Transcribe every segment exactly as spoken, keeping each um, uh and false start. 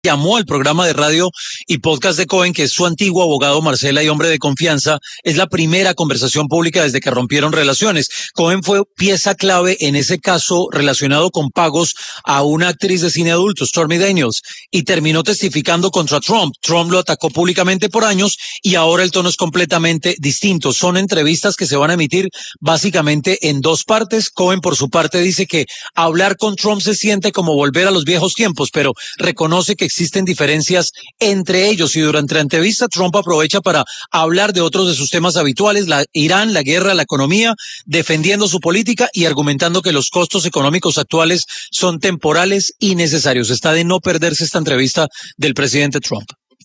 Llamó al programa de radio y podcast de Cohen, que es su antiguo abogado Marcela y hombre de confianza. Es la primera conversación pública desde que rompieron relaciones. Cohen fue pieza clave en ese caso relacionado con pagos a una actriz de cine adulto, Stormy Daniels, y terminó testificando contra Trump. Trump lo atacó públicamente por años y ahora el tono es completamente distinto. Son entrevistas que se van a emitir básicamente en dos partes. Cohen, por su parte, dice que hablar con Trump se siente como volver a los viejos tiempos, pero reconoce que existen diferencias entre ellos, y durante la entrevista Trump aprovecha para hablar de otros de sus temas habituales, la Irán, la guerra, la economía, defendiendo su política y argumentando que los costos económicos actuales son temporales y necesarios. Está de no perderse esta entrevista del presidente Trump.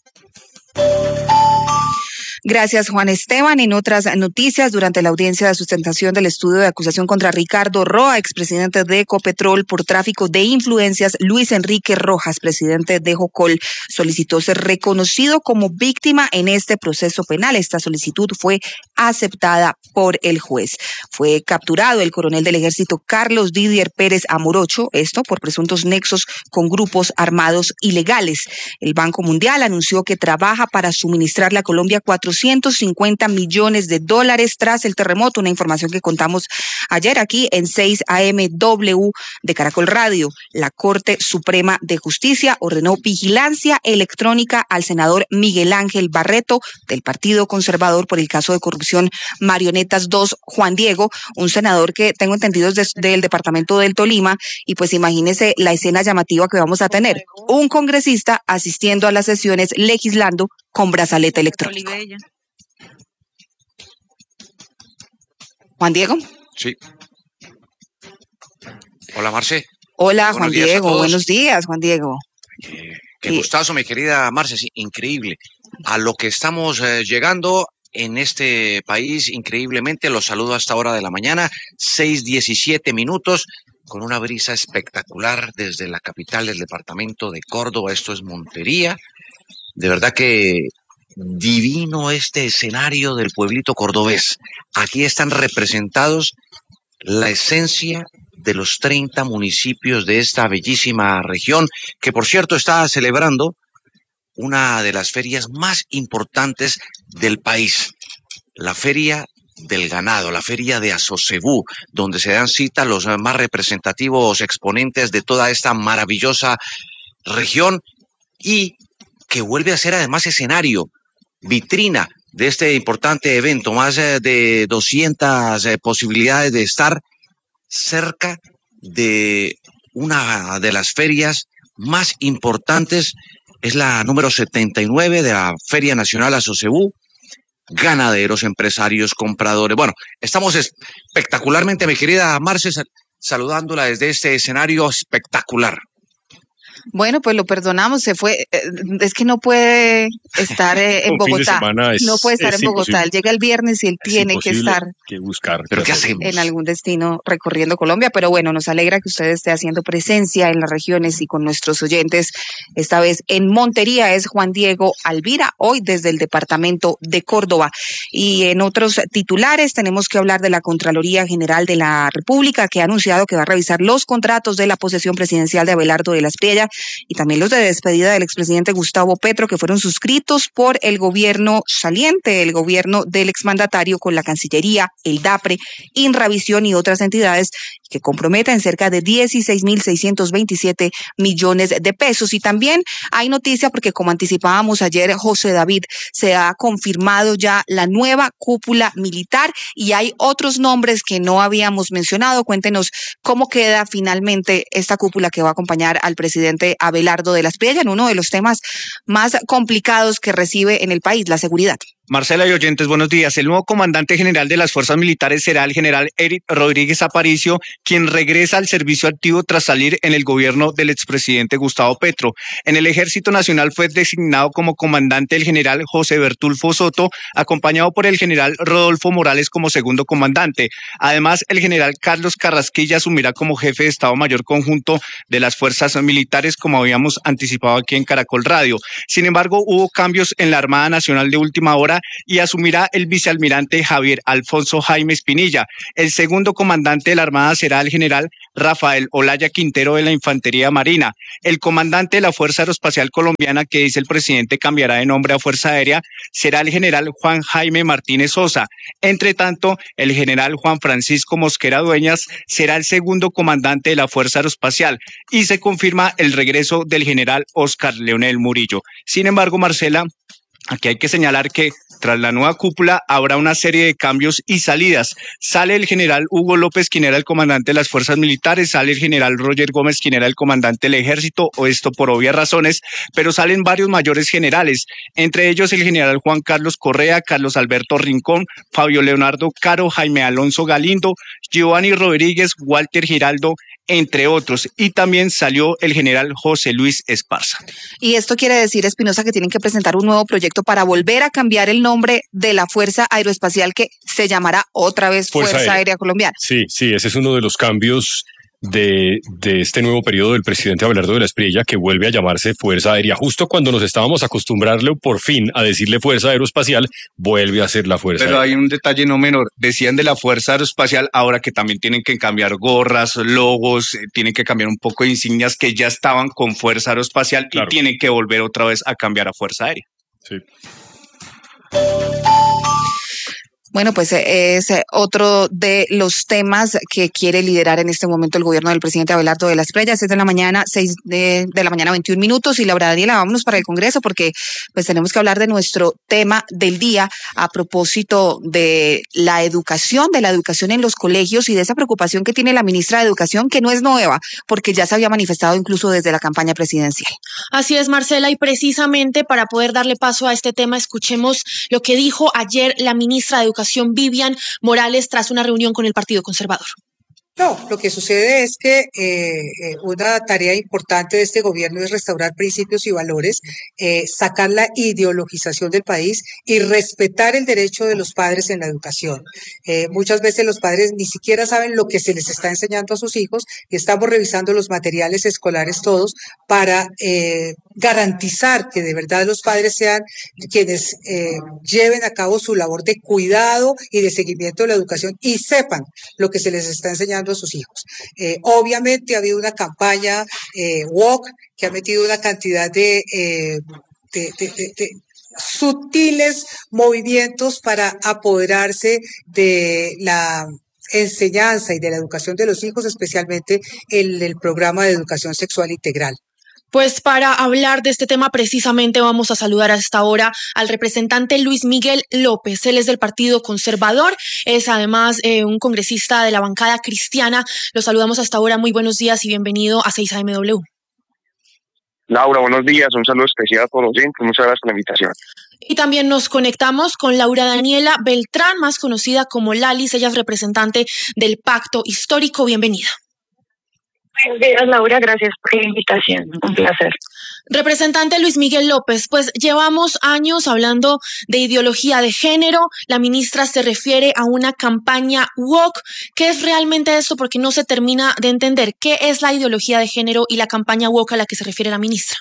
Gracias, Juan Esteban. En otras noticias, durante la audiencia de sustentación del estudio de acusación contra Ricardo Roa, expresidente de Ecopetrol, por tráfico de influencias, Luis Enrique Rojas, presidente de Jocol, solicitó ser reconocido como víctima en este proceso penal. Esta solicitud fue aceptada por el juez. Fue capturado el coronel del ejército Carlos Didier Pérez Amorocho, esto por presuntos nexos con grupos armados ilegales. El Banco Mundial anunció que trabaja para suministrarle a Colombia cuatrocientos cincuenta millones de dólares tras el terremoto, una información que contamos ayer aquí en seis A M W de Caracol Radio. La Corte Suprema de Justicia ordenó vigilancia electrónica al senador Miguel Ángel Barreto del Partido Conservador por el caso de corrupción Marionetas dos, Juan Diego, un senador que tengo entendido es de, del departamento del Tolima, y pues imagínese la escena llamativa que vamos a tener, un congresista asistiendo a las sesiones legislando con brazalete electrónico. Juan Diego. Sí. Hola, Marce. Hola, Juan Diego. Buenos días, Juan Diego. Eh, qué sí. Gustazo, mi querida Marce. Sí, increíble. A lo que estamos eh, llegando en este país, increíblemente, los saludo a esta hora de la mañana, seis diecisiete minutos, con una brisa espectacular desde la capital del departamento de Córdoba. Esto es Montería. De verdad que divino este escenario del pueblito cordobés. Aquí están representados la esencia de los treinta municipios de esta bellísima región, que por cierto está celebrando una de las ferias más importantes del país, la Feria del Ganado, la Feria de Asocebú, donde se dan cita los más representativos exponentes de toda esta maravillosa región, y que vuelve a ser además escenario, vitrina de este importante evento. Más de doscientas posibilidades de estar cerca de una de las ferias más importantes, es la número setenta y nueve de la Feria Nacional Asocebú. Ganaderos, empresarios, compradores. Bueno, estamos espectacularmente, mi querida Marce, saludándola desde este escenario espectacular. Bueno, pues lo perdonamos, se fue, es que no puede estar eh, en Bogotá, es, no puede estar en Bogotá, imposible. Él llega el viernes y él es tiene que estar que buscar, ¿Pero qué hacemos? en algún destino recorriendo Colombia, pero bueno, nos alegra que usted esté haciendo presencia en las regiones y con nuestros oyentes, esta vez en Montería. Es Juan Diego Alvira, hoy desde el departamento de Córdoba. Y en otros titulares tenemos que hablar de la Contraloría General de la República, que ha anunciado que va a revisar los contratos de la posesión presidencial de Abelardo de la Espriella y también los de despedida del expresidente Gustavo Petro, que fueron suscritos por el gobierno saliente, el gobierno del exmandatario, con la Cancillería, el DAPRE, Inravisión y otras entidades, que comprometen cerca de dieciséis mil seiscientos veintisiete millones de pesos. Y también hay noticia porque, como anticipábamos ayer, José David, se ha confirmado ya la nueva cúpula militar y hay otros nombres que no habíamos mencionado. Cuéntenos cómo queda finalmente esta cúpula que va a acompañar al presidente Abelardo de la Espriella en uno de los temas más complicados que recibe en el país, la seguridad. Marcela y oyentes, buenos días. El nuevo comandante general de las fuerzas militares será el general Eric Rodríguez Aparicio, quien regresa al servicio activo tras salir en el gobierno del expresidente Gustavo Petro. En el Ejército Nacional fue designado como comandante el general José Bertulfo Soto, acompañado por el general Rodolfo Morales como segundo comandante. Además, el general Carlos Carrasquilla asumirá como jefe de Estado Mayor Conjunto de las fuerzas militares, como habíamos anticipado aquí en Caracol Radio. Sin embargo, hubo cambios en la Armada Nacional de última hora Colombiana y asumirá el vicealmirante Javier Alfonso Jaime Espinilla. El segundo comandante de la Armada será el general Rafael Olaya Quintero de la Infantería Marina. El comandante de la Fuerza Aeroespacial Colombiana, que dice el presidente cambiará de nombre a Fuerza Aérea, será el general Juan Jaime Martínez Sosa. Entre tanto, el general Juan Francisco Mosquera Dueñas será el segundo comandante de la Fuerza Aeroespacial y se confirma el regreso del general Oscar Leonel Murillo. Sin embargo, Marcela, aquí hay que señalar que tras la nueva cúpula habrá una serie de cambios y salidas. Sale el general Hugo López, quien era el comandante de las fuerzas militares, sale el general Roger Gómez, quien era el comandante del ejército, o esto por obvias razones, pero salen varios mayores generales, entre ellos el general Juan Carlos Correa, Carlos Alberto Rincón, Fabio Leonardo Caro, Jaime Alonso Galindo, Giovanni Rodríguez, Walter Giraldo, entre otros, y también salió el general José Luis Esparza. Y esto quiere decir, Espinosa, que tienen que presentar un nuevo proyecto para volver a cambiar el nombre de la Fuerza Aeroespacial, que se llamará otra vez Fuerza, Fuerza Aérea. Aérea Colombiana. Sí, sí, ese es uno de los cambios de, de este nuevo periodo del presidente Abelardo de la Espriella, que vuelve a llamarse Fuerza Aérea. Justo cuando nos estábamos acostumbrando por fin a decirle Fuerza Aeroespacial, vuelve a ser la Fuerza Pero Aérea. Hay un detalle no menor. Decían de la Fuerza Aeroespacial, ahora que también tienen que cambiar gorras, logos, eh, tienen que cambiar un poco de insignias que ya estaban con Fuerza Aeroespacial, claro, y tienen que volver otra vez a cambiar a Fuerza Aérea. Sí. Bueno, pues es otro de los temas que quiere liderar en este momento el gobierno del presidente Abelardo de la Espriella. Es de la mañana, seis de, de la mañana, veintiún minutos. Y Laura Daniela, vámonos para el Congreso porque pues tenemos que hablar de nuestro tema del día a propósito de la educación, de la educación en los colegios y de esa preocupación que tiene la ministra de Educación, que no es nueva, porque ya se había manifestado incluso desde la campaña presidencial. Así es, Marcela, y precisamente para poder darle paso a este tema, escuchemos lo que dijo ayer la ministra de Educación, Vivian Morales, tras una reunión con el Partido Conservador. No, lo que sucede es que eh, una tarea importante de este gobierno es restaurar principios y valores, eh, sacar la ideologización del país y respetar el derecho de los padres en la educación. Eh, muchas veces los padres ni siquiera saben lo que se les está enseñando a sus hijos y estamos revisando los materiales escolares todos para eh, garantizar que de verdad los padres sean quienes eh, lleven a cabo su labor de cuidado y de seguimiento de la educación y sepan lo que se les está enseñando a sus hijos. Eh, obviamente ha habido una campaña eh, woke que ha metido una cantidad de, eh, de, de, de, de sutiles movimientos para apoderarse de la enseñanza y de la educación de los hijos, especialmente en el programa de educación sexual integral. Pues para hablar de este tema precisamente vamos a saludar a esta hora al representante Luis Miguel López. Él es del Partido Conservador, es además eh, un congresista de la bancada cristiana. Lo saludamos hasta ahora. Muy buenos días y bienvenido a seis A M W. Laura, buenos días. Un saludo especial a todos los oyentes. Muchas gracias por la invitación. Y también nos conectamos con Laura Daniela Beltrán, más conocida como Lalis. Ella es representante del Pacto Histórico. Bienvenida. Buenos días, Laura, gracias por la invitación, un placer. Representante Luis Miguel López, pues llevamos años hablando de ideología de género, la ministra se refiere a una campaña woke. ¿Qué es realmente esto? Porque no se termina de entender qué es la ideología de género y la campaña woke a la que se refiere la ministra.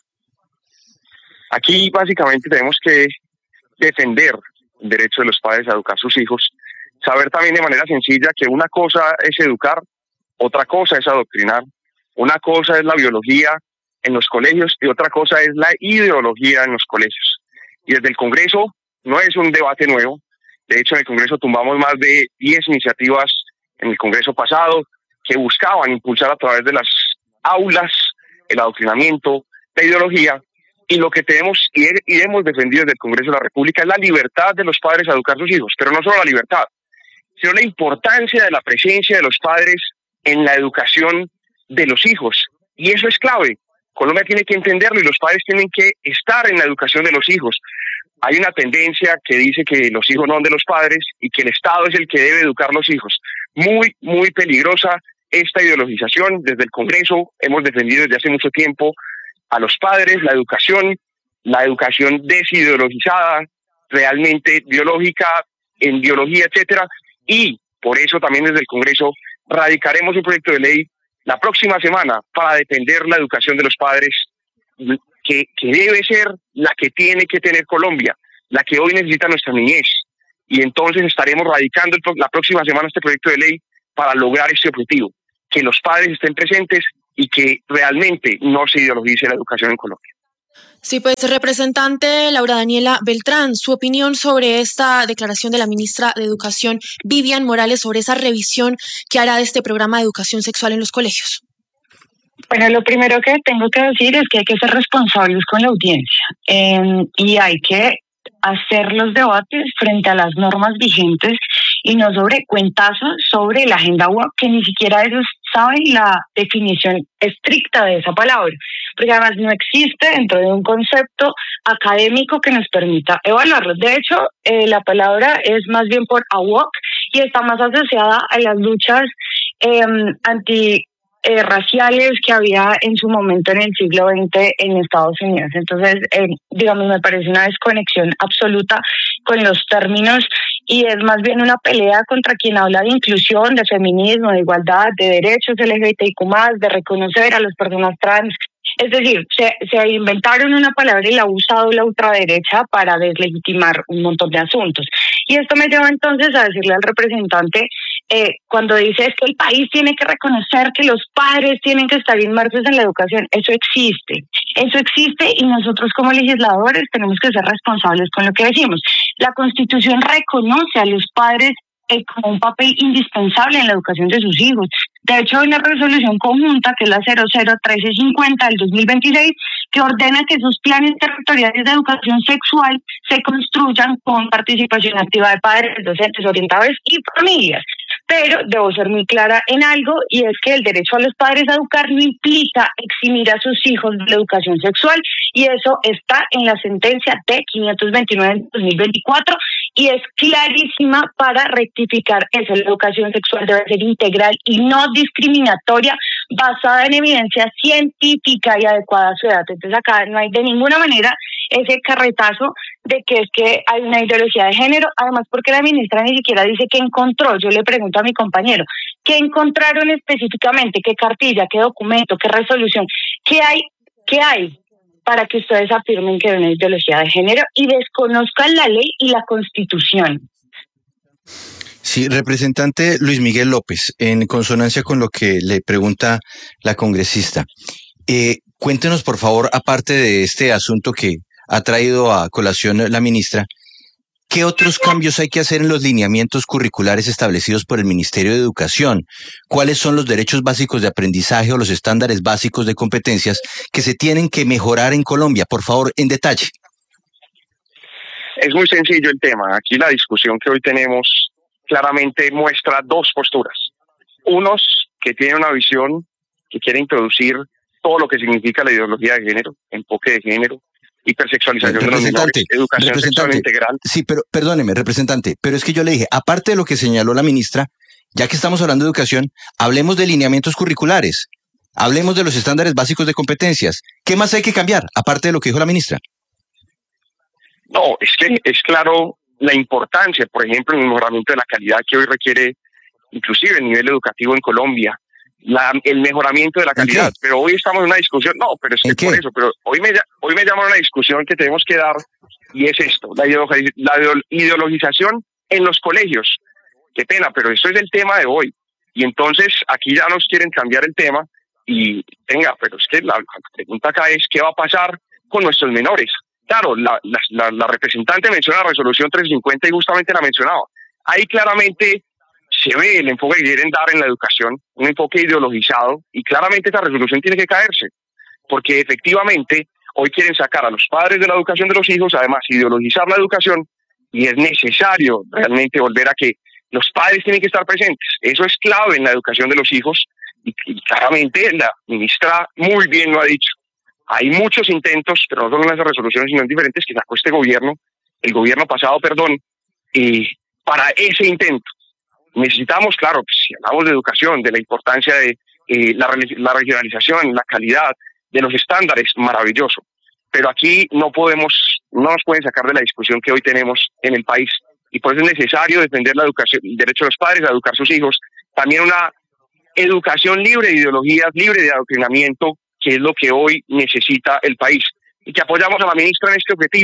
Aquí básicamente tenemos que defender el derecho de los padres a educar a sus hijos, saber también de manera sencilla que una cosa es educar, otra cosa es adoctrinar. Una cosa es la biología en los colegios y otra cosa es la ideología en los colegios. Y desde el Congreso no es un debate nuevo. De hecho, en el Congreso tumbamos más de diez iniciativas en el Congreso pasado que buscaban impulsar a través de las aulas el adoctrinamiento, la ideología. Y lo que tenemos y hemos defendido desde el Congreso de la República es la libertad de los padres a educar a sus hijos. Pero no solo la libertad, sino la importancia de la presencia de los padres en la educación de los hijos, y eso es clave. Colombia tiene que entenderlo y los padres tienen que estar en la educación de los hijos. Hay una tendencia que dice que los hijos no son de los padres y que el Estado es el que debe educar a los hijos. Muy, muy peligrosa esta ideologización. Desde el Congreso hemos defendido desde hace mucho tiempo a los padres, la educación, la educación desideologizada, realmente biológica, en biología, etcétera, y por eso también desde el Congreso radicaremos un proyecto de ley la próxima semana para defender la educación de los padres, que, que debe ser la que tiene que tener Colombia. la que hoy necesita nuestra niñez. Y entonces estaremos radicando el, la próxima semana este proyecto de ley para lograr este objetivo, que los padres estén presentes y que realmente no se ideologice la educación en Colombia. Sí, pues representante Laura Daniela Beltrán, su opinión sobre esta declaración de la ministra de Educación, Vivian Morales, sobre esa revisión que hará de este programa de educación sexual en los colegios. Bueno, lo primero que tengo que decir es que hay que ser responsables con la audiencia eh, y hay que hacer los debates frente a las normas vigentes y no sobre cuentazos sobre la agenda U O C, que ni siquiera ellos saben la definición estricta de esa palabra, porque además no existe dentro de un concepto académico que nos permita evaluarlo. De hecho, eh, la palabra es más bien por A W O C y está más asociada a las luchas eh, anti Eh, raciales que había en su momento en el siglo veinte en Estados Unidos. Entonces, eh, digamos, me parece una desconexión absoluta con los términos y es más bien una pelea contra quien habla de inclusión, de feminismo, de igualdad, de derechos L G B T I Q más, de reconocer a las personas trans. Es decir, se, se inventaron una palabra y la ha usado la ultraderecha para deslegitimar un montón de asuntos. Y esto me lleva entonces a decirle al representante, eh, cuando dice es que el país tiene que reconocer que los padres tienen que estar inmersos en la educación, eso existe, eso existe y nosotros como legisladores tenemos que ser responsables con lo que decimos. La Constitución reconoce a los padres eh, como un papel indispensable en la educación de sus hijos. De hecho, hay una resolución conjunta, que es la cero cero trece cincuenta del dos mil veintiséis, que ordena que sus planes territoriales de educación sexual se construyan con participación activa de padres, docentes, orientadores y familias. Pero debo ser muy clara en algo, y es que el derecho a los padres a educar no implica eximir a sus hijos de la educación sexual, y eso está en la sentencia T quinientos veintinueve del dos mil veinticuatro, y es clarísima para rectificar eso. La educación sexual debe ser integral y no discriminatoria, basada en evidencia científica y adecuada a su edad. Entonces acá no hay de ninguna manera ese carretazo de que es que hay una ideología de género, además porque la ministra ni siquiera dice qué encontró. Yo le pregunto a mi compañero, ¿qué encontraron específicamente? ¿Qué cartilla? ¿Qué documento? ¿Qué resolución? ¿Qué hay? ¿Qué hay para que ustedes afirmen que hay una ideología de género y desconozcan la ley y la Constitución? Sí, representante Luis Miguel López, en consonancia con lo que le pregunta la congresista, eh, cuéntenos por favor, aparte de este asunto que ha traído a colación la ministra, ¿qué otros cambios hay que hacer en los lineamientos curriculares establecidos por el Ministerio de Educación? ¿Cuáles son los derechos básicos de aprendizaje o los estándares básicos de competencias que se tienen que mejorar en Colombia? Por favor, en detalle. Es muy sencillo el tema. Aquí la discusión que hoy tenemos claramente muestra dos posturas. Unos que tienen una visión que quiere introducir todo lo que significa la ideología de género, enfoque de género, hipersexualización de los menores, educación sexual integral. Sí, pero perdóneme, representante, pero es que yo le dije, aparte de lo que señaló la ministra, ya que estamos hablando de educación, hablemos de lineamientos curriculares, hablemos de los estándares básicos de competencias. ¿Qué más hay que cambiar, aparte de lo que dijo la ministra? No, es que es claro la importancia, por ejemplo, en el mejoramiento de la calidad que hoy requiere inclusive el nivel educativo en Colombia, la, el mejoramiento de la calidad. Pero hoy estamos en una discusión, no, pero es que por eso, pero hoy me, hoy me llaman a una discusión que tenemos que dar, y es esto, la, ideologi la ideologización en los colegios. Qué pena, pero eso es el tema de hoy. Y entonces aquí ya nos quieren cambiar el tema, y venga, pero es que la, la pregunta acá es, ¿qué va a pasar con nuestros menores? Claro, la, la, la, la representante menciona la resolución trescientos cincuenta y justamente la mencionaba. Ahí claramente se ve el enfoque que quieren dar en la educación, un enfoque ideologizado, y claramente esa resolución tiene que caerse, porque efectivamente hoy quieren sacar a los padres de la educación de los hijos, además ideologizar la educación, y es necesario realmente volver a que los padres tienen que estar presentes. Eso es clave en la educación de los hijos, y, y claramente la ministra muy bien lo ha dicho. Hay muchos intentos, pero no solo en esas resoluciones, sino en diferentes, que sacó este gobierno, el gobierno pasado, perdón, y para ese intento. Necesitamos, claro, pues, si hablamos de educación, de la importancia de eh, la, la regionalización, la calidad, de los estándares, maravilloso. Pero aquí no podemos, no nos pueden sacar de la discusión que hoy tenemos en el país. Y por eso es necesario defender la educación, el derecho de los padres a educar a sus hijos. También una educación libre de ideologías, libre de adoctrinamiento, que es lo que hoy necesita el país. Y que apoyamos a la ministra en este objetivo.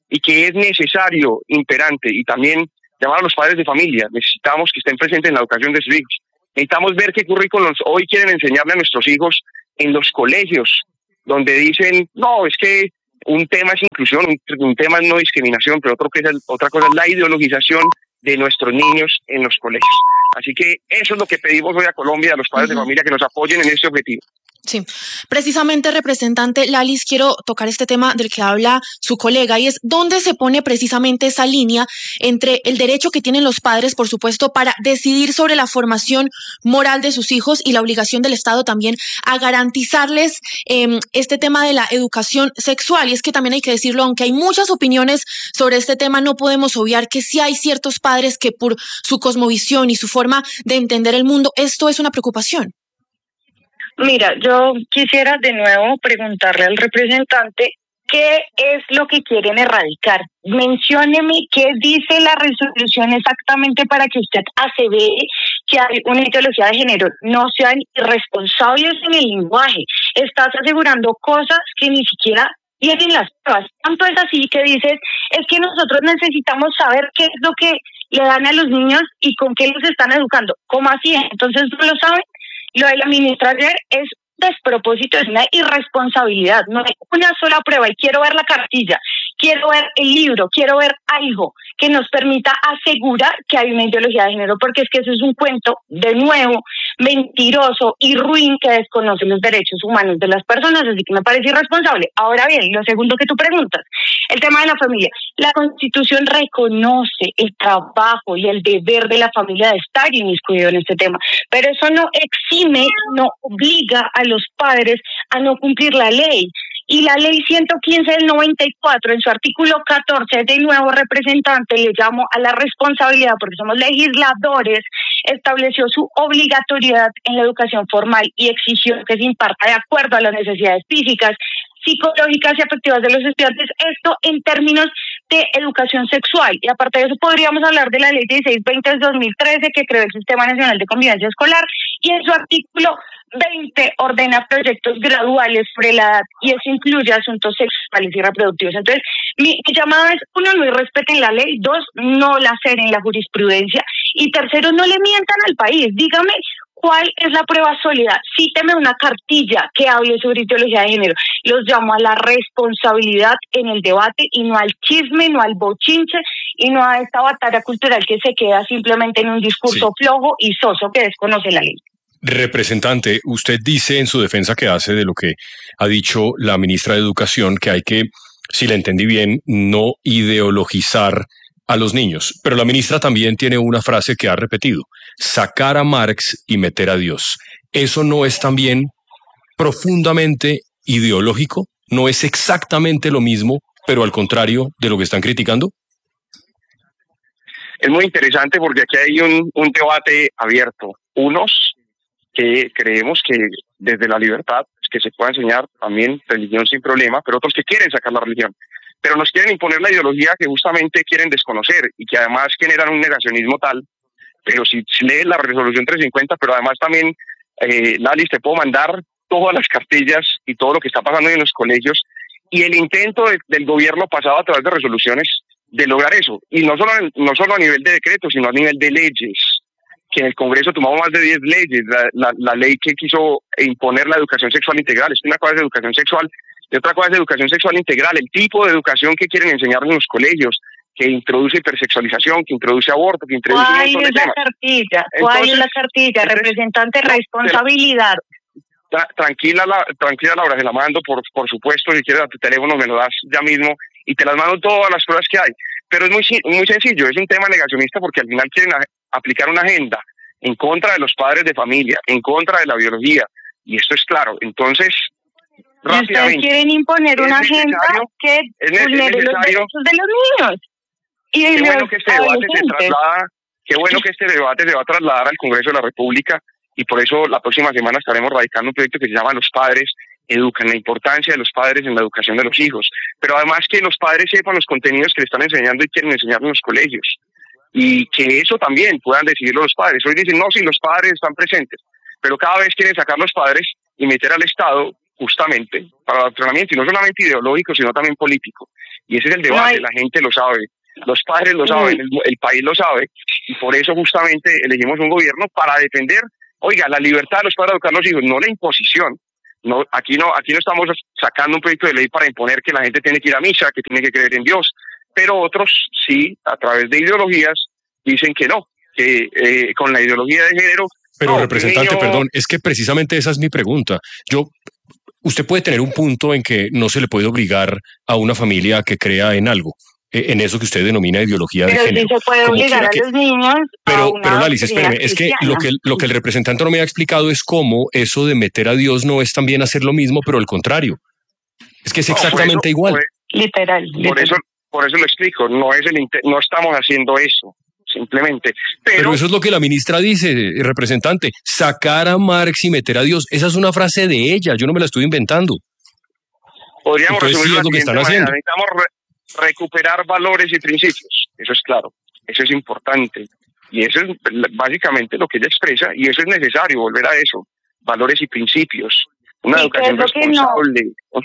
y que es necesario, imperante, y también llamar a los padres de familia. Necesitamos que estén presentes en la educación de sus hijos. Necesitamos ver qué currículos hoy quieren enseñarle a nuestros hijos en los colegios, donde dicen, no, es que un tema es inclusión, un, un tema es no discriminación, pero otro que es el, otra cosa es la ideologización de nuestros niños en los colegios. Así que eso es lo que pedimos hoy a Colombia, a los padres uh-huh. de familia, que nos apoyen en este objetivo. Sí, precisamente, representante Lalis, quiero tocar este tema del que habla su colega, y es dónde se pone precisamente esa línea entre el derecho que tienen los padres, por supuesto, para decidir sobre la formación moral de sus hijos y la obligación del Estado también a garantizarles eh, este tema de la educación sexual. Y es que también hay que decirlo, aunque hay muchas opiniones sobre este tema, no podemos obviar que sí hay ciertos padres que por su cosmovisión y su forma de entender el mundo, esto es una preocupación. Mira, yo quisiera de nuevo preguntarle al representante qué es lo que quieren erradicar. Mencióneme qué dice la resolución exactamente para que usted asevere que hay una ideología de género. No sean irresponsables en el lenguaje. Estás asegurando cosas que ni siquiera tienen las pruebas. Tanto es así que dices, es que nosotros necesitamos saber qué es lo que le dan a los niños y con qué los están educando. ¿Cómo así? Entonces no lo saben. Lo de la ministra ayer es despropósito, es una irresponsabilidad. No hay una sola prueba y quiero ver la cartilla, quiero ver el libro, quiero ver algo que nos permita asegurar que hay una ideología de género, porque es que eso es un cuento, de nuevo, mentiroso y ruin que desconoce los derechos humanos de las personas, así que me parece irresponsable. Ahora bien, lo segundo que tú preguntas, el tema de la familia. La Constitución reconoce el trabajo y el deber de la familia de estar inmiscuido en este tema, pero eso no exime, no obliga a los padres a no cumplir la ley. Y la ley ciento quince del noventa y cuatro, en su artículo catorce, de nuevo, representante, le llamo a la responsabilidad, porque somos legisladores, estableció su obligatoriedad en la educación formal y exigió que se imparta de acuerdo a las necesidades físicas, psicológicas y afectivas de los estudiantes, esto en términos de educación sexual. Y aparte de eso podríamos hablar de la ley dieciséis veinte del dos mil trece, que creó el Sistema Nacional de Convivencia Escolar, y en su artículo veinte ordena proyectos graduales sobre la edad, y eso incluye asuntos sexuales y reproductivos. Entonces, mi, mi llamado es, uno, no irrespeten la ley; dos, no la ceden la jurisprudencia; y tercero, no le mientan al país. Dígame cuál es la prueba sólida, cíteme una cartilla que hable sobre ideología de género. Los llamo a la responsabilidad en el debate y no al chisme, no al bochinche y no a esta batalla cultural que se queda simplemente en un discurso sí. flojo y soso que desconoce la ley. Representante, usted dice en su defensa que hace de lo que ha dicho la ministra de Educación, que hay que, si la entendí bien, no ideologizar a los niños. Pero la ministra también tiene una frase que ha repetido: sacar a Marx y meter a Dios. ¿Eso no es también profundamente ideológico? ¿No es exactamente lo mismo, pero al contrario de lo que están criticando? Es muy interesante porque aquí hay un, un debate abierto. Unos que creemos que desde la libertad que se pueda enseñar también religión sin problema, pero otros que quieren sacar la religión, pero nos quieren imponer la ideología que justamente quieren desconocer y que además generan un negacionismo tal. Pero si, si lees la resolución trescientos cincuenta, pero además también, eh, Lalis, te puedo mandar todas las cartillas y todo lo que está pasando en los colegios y el intento de, del gobierno pasado a través de resoluciones de lograr eso. Y no solo, no solo a nivel de decretos, sino a nivel de leyes, que en el Congreso tomamos más de diez leyes. La, la, la ley que quiso imponer la educación sexual integral, es una cosa de educación sexual y otra cosa es educación sexual integral, el tipo de educación que quieren enseñar en los colegios, que introduce hipersexualización, que introduce aborto, que introduce un montón de temas. ¿Cuál es la cartilla? ¿Cuál entonces, es la cartilla? Representante, responsabilidad. Tra tranquila, la, tranquila Laura, se la mando, por, por supuesto, si quieres a tu teléfono me lo das ya mismo y te las mando todas las pruebas que hay. Pero es muy, muy sencillo, es un tema negacionista porque al final quieren a, aplicar una agenda en contra de los padres de familia, en contra de la biología, y esto es claro. Entonces, rápidamente, ustedes quieren imponer una agenda que vulnere los derechos de los niños. Y qué bueno que este debate se traslada, qué bueno que este debate se va a trasladar al Congreso de la República, y por eso la próxima semana estaremos radicando un proyecto que se llama Los Padres Educan, la importancia de los padres en la educación de los hijos, pero además que los padres sepan los contenidos que le están enseñando y quieren enseñar en los colegios, y que eso también puedan decidirlo los padres. Hoy dicen, no, si los padres están presentes, pero cada vez quieren sacar los padres y meter al Estado justamente para el adoctrinamiento, y no solamente ideológico, sino también político. Y ese es el debate, Ay. la gente lo sabe, los padres lo saben, el, el país lo sabe, y por eso justamente elegimos un gobierno para defender, oiga, la libertad de los padres de educar a los hijos, no la imposición. No, aquí no, aquí no estamos sacando un proyecto de ley para imponer que la gente tiene que ir a misa, que tiene que creer en Dios, pero otros sí, a través de ideologías, dicen que no, que eh, con la ideología de género. Pero no, representante, niño... perdón, es que precisamente esa es mi pregunta. Yo, usted puede tener un punto en que no se le puede obligar a una familia a que crea en algo, en eso que usted denomina ideología pero de género. Pero sí se puede obligar a que... los niños Pero, a una pero Lalis, espéreme, es que lo, que lo que el representante no me ha explicado es cómo eso de meter a Dios no es también hacer lo mismo, pero al contrario. Es que es exactamente no, por eso, igual. Por, literal, por literal. Eso, por eso lo explico, no es el no estamos haciendo eso, simplemente. Pero, pero eso es lo que la ministra dice, representante, sacar a Marx y meter a Dios. Esa es una frase de ella, yo no me la estoy inventando. Podríamos Entonces, sí, es lo que están haciendo. Necesitamos re recuperar valores y principios, eso es claro, eso es importante, y eso es básicamente lo que ella expresa, y eso es necesario, volver a eso, valores y principios, una educación responsable. No.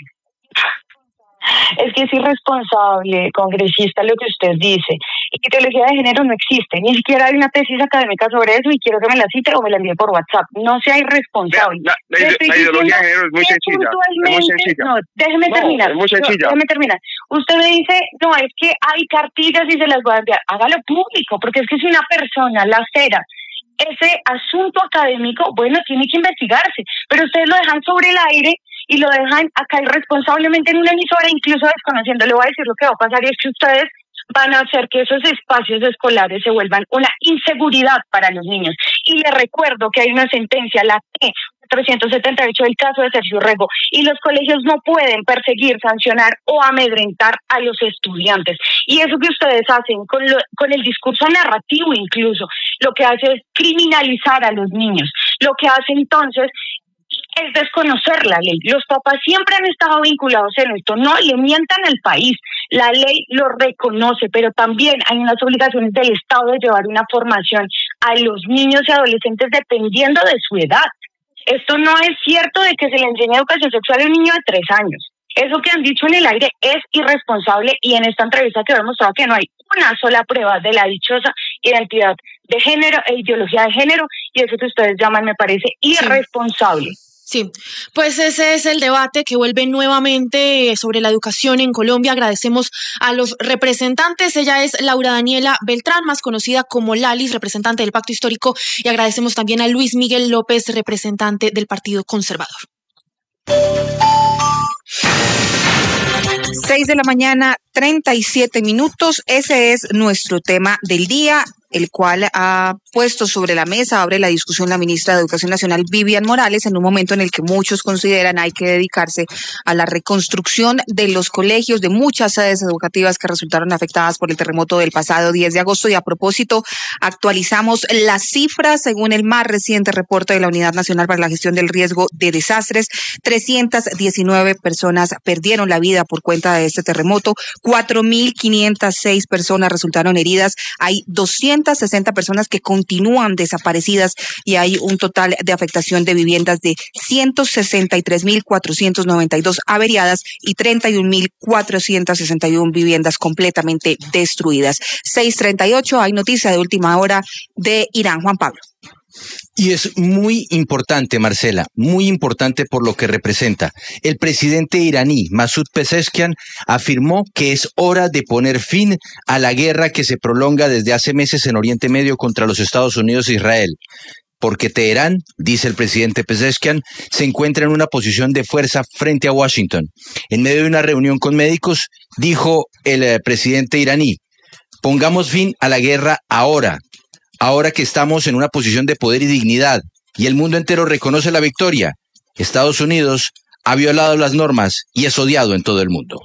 Es que es irresponsable, congresista, lo que usted dice. Ideología de género no existe, ni siquiera hay una tesis académica sobre eso y quiero que me la cite o me la envíe por WhatsApp. No sea irresponsable. La, la, la, la ideología de género es muy sencilla. Es muy sencilla. No, déjeme no, terminar. Es muy sencilla. No, déjeme terminar. Usted me dice, no, es que hay cartillas y se las voy a enviar. Hágalo público, porque es que si una persona lacera ese asunto académico, bueno, tiene que investigarse, pero ustedes lo dejan sobre el aire y lo dejan acá irresponsablemente en una emisora, incluso desconociendo. Le voy a decir lo que va a pasar, y es que ustedes van a hacer que esos espacios escolares se vuelvan una inseguridad para los niños. Y les recuerdo que hay una sentencia, la T trescientos setenta y ocho del caso de Sergio Rego, y los colegios no pueden perseguir, sancionar o amedrentar a los estudiantes. Y eso que ustedes hacen con, lo, con el discurso narrativo incluso, lo que hace es criminalizar a los niños. Lo que hace entonces es desconocer la ley. Los papás siempre han estado vinculados en esto, no le mientan al país, la ley lo reconoce, pero también hay unas obligaciones del Estado de llevar una formación a los niños y adolescentes dependiendo de su edad. Esto no es cierto de que se le enseñe educación sexual a un niño de tres años. Eso que han dicho en el aire es irresponsable, y en esta entrevista quedó demostrado que no hay una sola prueba de la dichosa identidad de género e ideología de género, y eso que ustedes llaman me parece irresponsable. Sí. Sí, pues ese es el debate que vuelve nuevamente sobre la educación en Colombia. Agradecemos a los representantes. Ella es Laura Daniela Beltrán, más conocida como Lalis, representante del Pacto Histórico, y agradecemos también a Luis Miguel López, representante del Partido Conservador. Seis de la mañana, treinta y siete minutos. Ese es nuestro tema del día, el cual ha puesto sobre la mesa, abre la discusión la ministra de Educación Nacional, Vivian Morales, en un momento en el que muchos consideran hay que dedicarse a la reconstrucción de los colegios, de muchas sedes educativas que resultaron afectadas por el terremoto del pasado diez de agosto. Y a propósito, actualizamos las cifras según el más reciente reporte de la Unidad Nacional para la Gestión del Riesgo de Desastres. trescientas diecinueve personas perdieron la vida por cuenta de este terremoto, cuatro mil quinientas seis personas resultaron heridas, hay doscientas sesenta personas que continúan desaparecidas y hay un total de afectación de viviendas de ciento sesenta y tres mil cuatrocientos noventa y dos averiadas y treinta y un mil cuatrocientos sesenta y uno viviendas completamente destruidas. seis treinta y ocho, hay noticia de última hora de Irán. Juan Pablo. Y es muy importante, Marcela, muy importante por lo que representa. El presidente iraní, Masoud Pezeshkian, afirmó que es hora de poner fin a la guerra que se prolonga desde hace meses en Oriente Medio contra los Estados Unidos e Israel. Porque Teherán, dice el presidente Pezeshkian, se encuentra en una posición de fuerza frente a Washington. En medio de una reunión con médicos, dijo el eh, presidente iraní, pongamos fin a la guerra ahora. Ahora que estamos en una posición de poder y dignidad y el mundo entero reconoce la victoria, Estados Unidos ha violado las normas y es odiado en todo el mundo.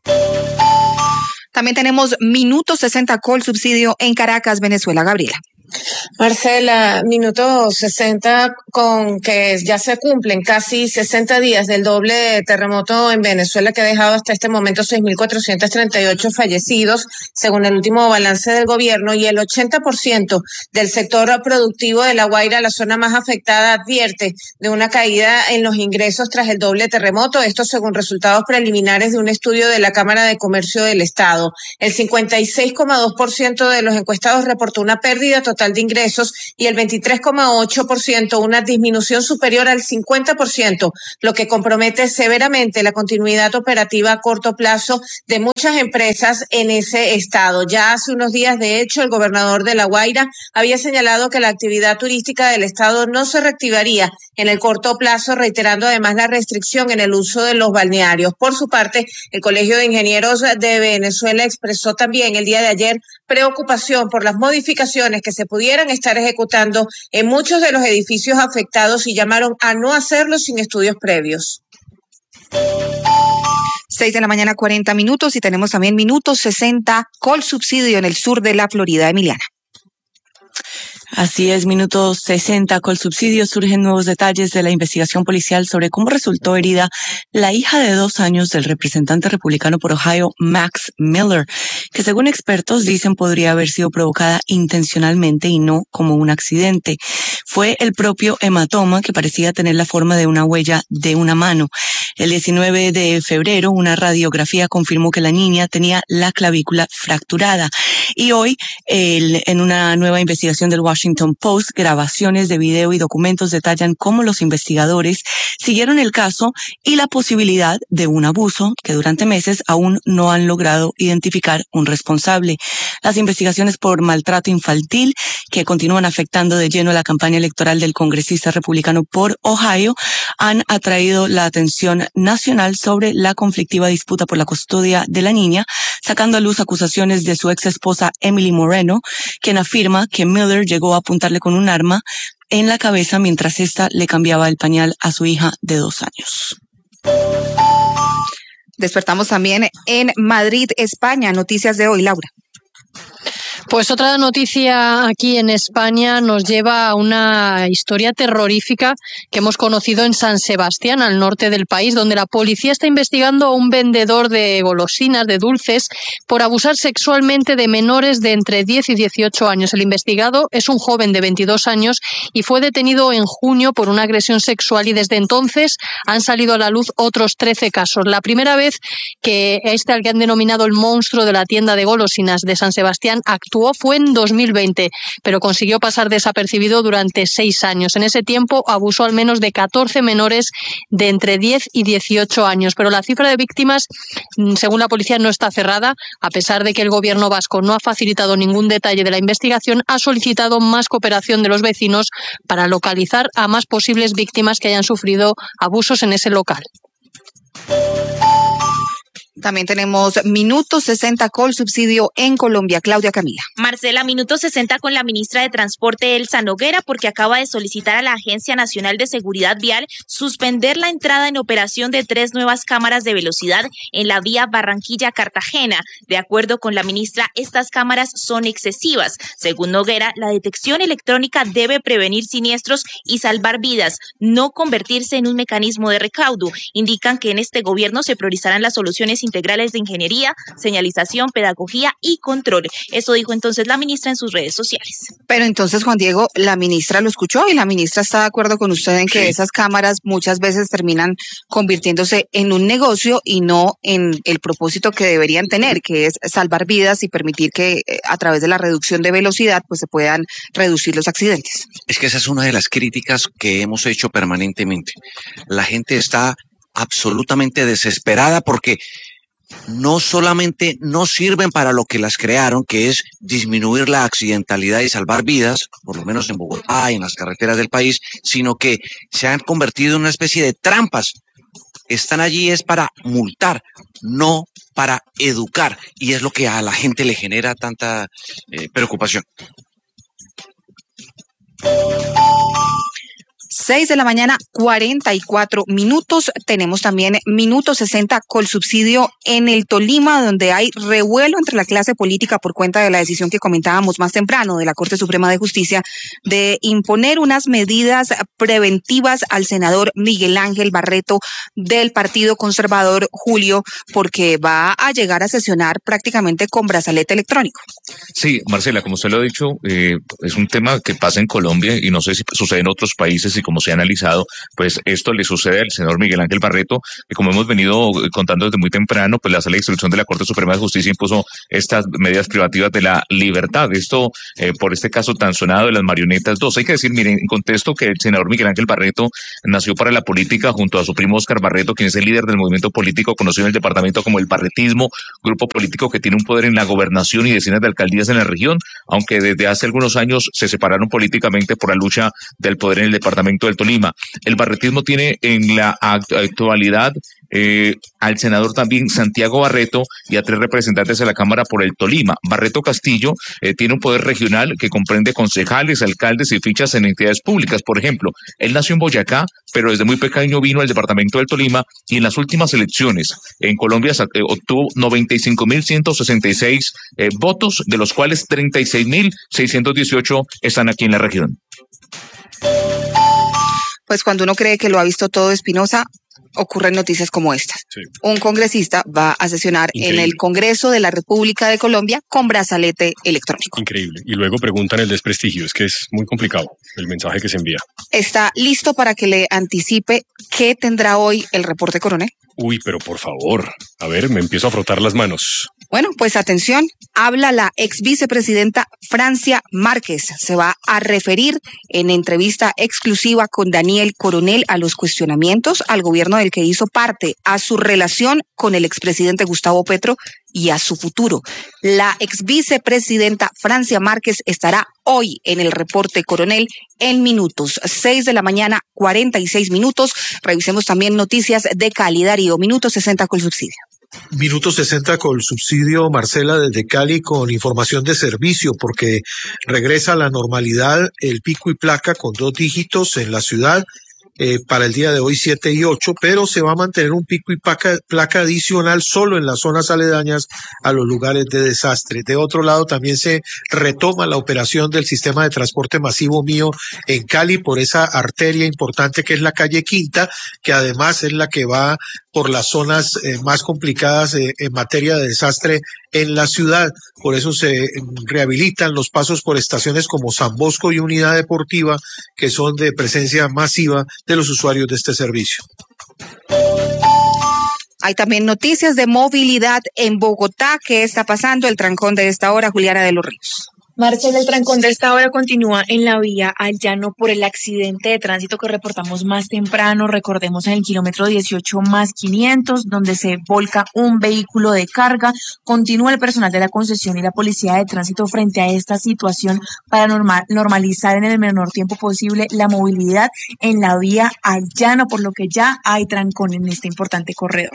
También tenemos Minuto sesenta Col Subsidio en Caracas, Venezuela. Gabriela. Marcela, minuto sesenta con que ya se cumplen casi sesenta días del doble terremoto en Venezuela que ha dejado hasta este momento seis mil cuatrocientos treinta y ocho fallecidos, según el último balance del gobierno, y el ochenta por ciento del sector productivo de La Guaira, la zona más afectada, advierte de una caída en los ingresos tras el doble terremoto, esto según resultados preliminares de un estudio de la Cámara de Comercio del Estado. El cincuenta y seis coma dos por ciento de los encuestados reportó una pérdida total de ingresos y el veintitrés coma ocho por ciento una disminución superior al cincuenta por ciento, lo que compromete severamente la continuidad operativa a corto plazo de muchas empresas en ese estado. Ya hace unos días, de hecho, el gobernador de La Guaira había señalado que la actividad turística del estado no se reactivaría en el corto plazo, reiterando además la restricción en el uso de los balnearios. Por su parte, el Colegio de Ingenieros de Venezuela expresó también el día de ayer preocupación por las modificaciones que se pudieran estar ejecutando en muchos de los edificios afectados y llamaron a no hacerlo sin estudios previos. Seis de la mañana, cuarenta minutos, y tenemos también minutos sesenta Colsubsidio en el sur de la Florida. Emiliana. Así es, minutos sesenta, Colsubsidio. Surgen nuevos detalles de la investigación policial sobre cómo resultó herida la hija de dos años del representante republicano por Ohio, Max Miller, que según expertos dicen podría haber sido provocada intencionalmente y no como un accidente. Fue el propio hematoma, que parecía tener la forma de una huella de una mano. El diecinueve de febrero, una radiografía confirmó que la niña tenía la clavícula fracturada. Y hoy, el, en una nueva investigación del Washington Post, grabaciones de video y documentos detallan cómo los investigadores siguieron el caso y la posibilidad de un abuso que durante meses aún no han logrado identificar un responsable. Las investigaciones por maltrato infantil, que continúan afectando de lleno la campaña electoral del congresista republicano por Ohio, han atraído la atención nacional sobre la conflictiva disputa por la custodia de la niña, sacando a luz acusaciones de su ex esposa Emily Moreno, quien afirma que Miller llegó a apuntarle con un arma en la cabeza mientras ésta le cambiaba el pañal a su hija de dos años. Despertamos también en Madrid, España. Noticias de hoy, Laura. Pues otra noticia aquí en España nos lleva a una historia terrorífica que hemos conocido en San Sebastián, al norte del país, donde la policía está investigando a un vendedor de golosinas, de dulces, por abusar sexualmente de menores de entre diez y dieciocho años. El investigado es un joven de veintidós años y fue detenido en junio por una agresión sexual, y desde entonces han salido a la luz otros trece casos. La primera vez que este, al que han denominado el monstruo de la tienda de golosinas de San Sebastián, actuó fue en dos mil veinte, pero consiguió pasar desapercibido durante seis años. En ese tiempo abusó al menos de catorce menores de entre diez y dieciocho años, pero la cifra de víctimas, según la policía, no está cerrada. A pesar de que el gobierno vasco no ha facilitado ningún detalle de la investigación, ha solicitado más cooperación de los vecinos para localizar a más posibles víctimas que hayan sufrido abusos en ese local. También tenemos minutos sesenta Colsubsidio en Colombia. Claudia Camila. Marcela, minutos sesenta con la ministra de Transporte, Elsa Noguera, porque acaba de solicitar a la Agencia Nacional de Seguridad Vial suspender la entrada en operación de tres nuevas cámaras de velocidad en la vía Barranquilla-Cartagena. De acuerdo con la ministra, estas cámaras son excesivas. Según Noguera, la detección electrónica debe prevenir siniestros y salvar vidas, no convertirse en un mecanismo de recaudo. Indican que en este gobierno se priorizarán las soluciones integrales de ingeniería, señalización, pedagogía y control. Eso dijo entonces la ministra en sus redes sociales. Pero entonces, Juan Diego, la ministra lo escuchó y la ministra está de acuerdo con usted en que sí, esas cámaras muchas veces terminan convirtiéndose en un negocio y no en el propósito que deberían tener, que es salvar vidas y permitir que a través de la reducción de velocidad pues se puedan reducir los accidentes. Es que esa es una de las críticas que hemos hecho permanentemente. La gente está absolutamente desesperada porque no solamente no sirven para lo que las crearon, que es disminuir la accidentalidad y salvar vidas, por lo menos en Bogotá y en las carreteras del país, sino que se han convertido en una especie de trampas. Están allí es para multar, no para educar, y es lo que a la gente le genera tanta eh, preocupación. seis de la mañana, cuarenta y cuatro minutos. Tenemos también minuto sesenta con subsidio en el Tolima, donde hay revuelo entre la clase política por cuenta de la decisión que comentábamos más temprano de la Corte Suprema de Justicia de imponer unas medidas preventivas al senador Miguel Ángel Barreto del Partido Conservador, Julio, porque va a llegar a sesionar prácticamente con brazalete electrónico. Sí, Marcela, como usted lo ha dicho, eh, es un tema que pasa en Colombia y no sé si sucede en otros países, y como se ha analizado, pues esto le sucede al senador Miguel Ángel Barreto, que como hemos venido contando desde muy temprano, pues la sala de instrucción de la Corte Suprema de Justicia impuso estas medidas privativas de la libertad. Esto eh, por este caso tan sonado de las marionetas dos. Hay que decir, miren, en contexto que el senador Miguel Ángel Barreto nació para la política junto a su primo Óscar Barreto, quien es el líder del movimiento político conocido en el departamento como el barretismo, grupo político que tiene un poder en la gobernación y decenas de alcaldías en la región, aunque desde hace algunos años se separaron políticamente por la lucha del poder en el departamento del Tolima. El barretismo tiene en la actualidad eh, al senador también Santiago Barreto y a tres representantes de la Cámara por el Tolima. Barreto Castillo eh, tiene un poder regional que comprende concejales, alcaldes y fichas en entidades públicas. Por ejemplo, él nació en Boyacá, pero desde muy pequeño vino al departamento del Tolima y en las últimas elecciones en Colombia eh, obtuvo noventa y cinco mil ciento sesenta y seis eh, votos, de los cuales treinta y seis mil seiscientos dieciocho están aquí en la región. Pues cuando uno cree que lo ha visto todo, Espinosa, ocurren noticias como estas. Sí. Un congresista va a sesionar Increíble. en el Congreso de la República de Colombia con brazalete electrónico. Increíble. Y luego preguntan el desprestigio. Es que es muy complicado el mensaje que se envía. ¿Está listo para que le anticipe qué tendrá hoy el reporte, coronel? Uy, pero por favor. A ver, me empiezo a frotar las manos. Bueno, pues atención, habla la ex vicepresidenta Francia Márquez. Se va a referir en entrevista exclusiva con Daniel Coronel a los cuestionamientos al gobierno del que hizo parte, a su relación con el expresidente Gustavo Petro y a su futuro. La ex vicepresidenta Francia Márquez estará hoy en el reporte Coronel en minutos, seis de la mañana, cuarenta y seis minutos. Revisemos también noticias de Cali, Darío, minuto sesenta con subsidio. Minuto sesenta con subsidio, Marcela, desde Cali, con información de servicio, porque regresa a la normalidad el pico y placa con dos dígitos en la ciudad. Eh, para el día de hoy siete y ocho, pero se va a mantener un pico y placa, placa adicional solo en las zonas aledañas a los lugares de desastre. De otro lado, también se retoma la operación del sistema de transporte masivo mío en Cali por esa arteria importante que es la calle Quinta, que además es la que va por las zonas eh, más complicadas eh, en materia de desastre en la ciudad. Por eso se rehabilitan los pasos por estaciones como San Bosco y Unidad Deportiva, que son de presencia masiva de los usuarios de este servicio. Hay también noticias de movilidad en Bogotá. ¿Qué está pasando? El trancón de esta hora, Juliana de los Ríos. Marcela, el trancón de esta hora continúa en la vía al llano por el accidente de tránsito que reportamos más temprano. Recordemos en el kilómetro dieciocho más quinientos, donde se volca un vehículo de carga. Continúa el personal de la concesión y la policía de tránsito frente a esta situación para normal, normalizar en el menor tiempo posible la movilidad en la vía al llano, por lo que ya hay trancón en este importante corredor.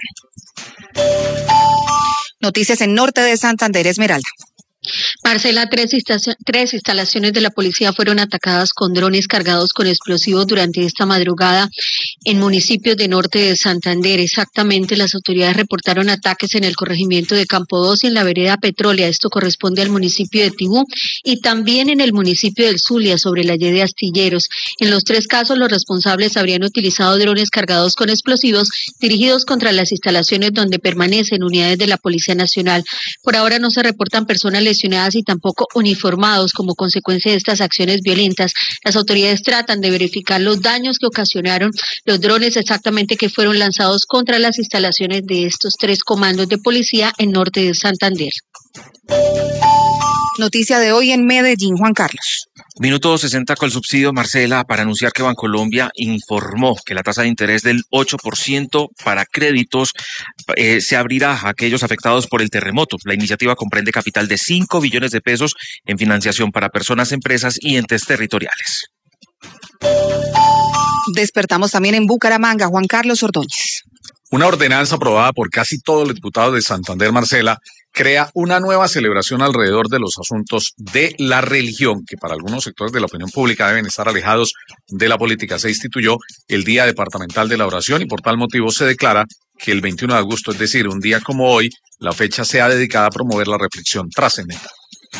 Noticias en norte de Santander, Esmeralda. Marcela, tres, tres instalaciones de la policía fueron atacadas con drones cargados con explosivos durante esta madrugada en municipios de norte de Santander. Exactamente, las autoridades reportaron ataques en el corregimiento de Campo dos y en la vereda Petrólea. Esto corresponde al municipio de Tibú y también en el municipio del Zulia, sobre la Y de Astilleros. En los tres casos, los responsables habrían utilizado drones cargados con explosivos dirigidos contra las instalaciones donde permanecen unidades de la Policía Nacional. Por ahora no se reportan personas lesionadas y tampoco uniformados como consecuencia de estas acciones violentas. Las autoridades tratan de verificar los daños que ocasionaron los drones exactamente que fueron lanzados contra las instalaciones de estos tres comandos de policía en norte de Santander. Noticia de hoy en Medellín, Juan Carlos. Minuto sesenta con el subsidio, Marcela, para anunciar que Bancolombia informó que la tasa de interés del ocho por ciento para créditos eh, se abrirá a aquellos afectados por el terremoto. La iniciativa comprende capital de cinco billones de pesos en financiación para personas, empresas y entes territoriales. Despertamos también en Bucaramanga, Juan Carlos Ordóñez. Una ordenanza aprobada por casi todos los diputados de Santander, Marcela, crea una nueva celebración alrededor de los asuntos de la religión, que para algunos sectores de la opinión pública deben estar alejados de la política. Se instituyó el Día Departamental de la Oración y por tal motivo se declara que el veintiuno de agosto, es decir, un día como hoy, la fecha sea dedicada a promover la reflexión trascendental.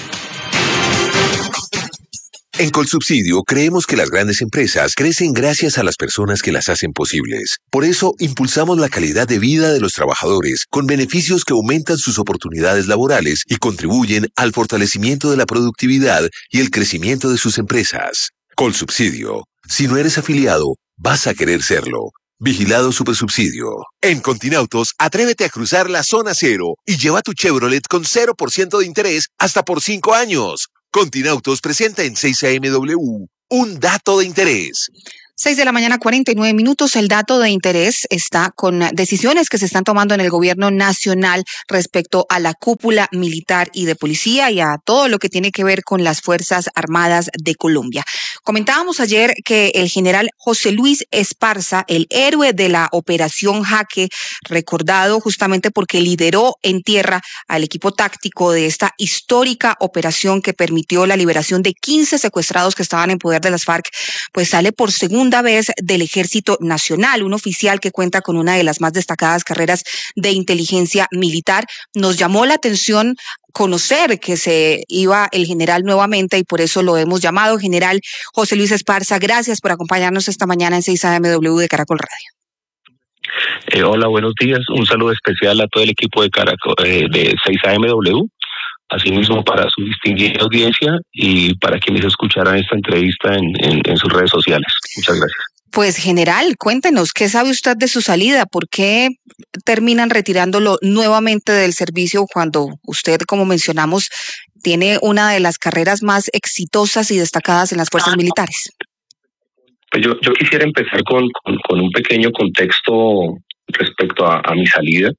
En Colsubsidio creemos que las grandes empresas crecen gracias a las personas que las hacen posibles. Por eso, impulsamos la calidad de vida de los trabajadores con beneficios que aumentan sus oportunidades laborales y contribuyen al fortalecimiento de la productividad y el crecimiento de sus empresas. Colsubsidio. Si no eres afiliado, vas a querer serlo. Vigilado Supersubsidio. En Continautos, atrévete a cruzar la zona cero y lleva tu Chevrolet con cero por ciento de interés hasta por cinco años. Continautos presenta en seis A M W un dato de interés. seis de la mañana, cuarenta y nueve minutos. El dato de interés está con decisiones que se están tomando en el gobierno nacional respecto a la cúpula militar y de policía y a todo lo que tiene que ver con las Fuerzas Armadas de Colombia. Comentábamos ayer que el general José Luis Esparza, el héroe de la Operación Jaque, recordado justamente porque lideró en tierra al equipo táctico de esta histórica operación que permitió la liberación de quince secuestrados que estaban en poder de las FARC, pues sale por segunda vez del Ejército Nacional, un oficial que cuenta con una de las más destacadas carreras de inteligencia militar. Nos llamó la atención conocer que se iba el general nuevamente y por eso lo hemos llamado. General José Luis Esparza, gracias por acompañarnos esta mañana en seis A M W de Caracol Radio. Eh, hola, buenos días. Un saludo especial a todo el equipo de Caracol, eh, de seis A M W, asimismo para su distinguida audiencia y para quienes escucharan esta entrevista en, en, en sus redes sociales. Muchas gracias. Pues general, cuéntenos, ¿qué sabe usted de su salida? ¿Por qué terminan retirándolo nuevamente del servicio cuando usted, como mencionamos, tiene una de las carreras más exitosas y destacadas en las fuerzas militares? Pues yo, yo quisiera empezar con, con, con un pequeño contexto respecto a, a mi salida.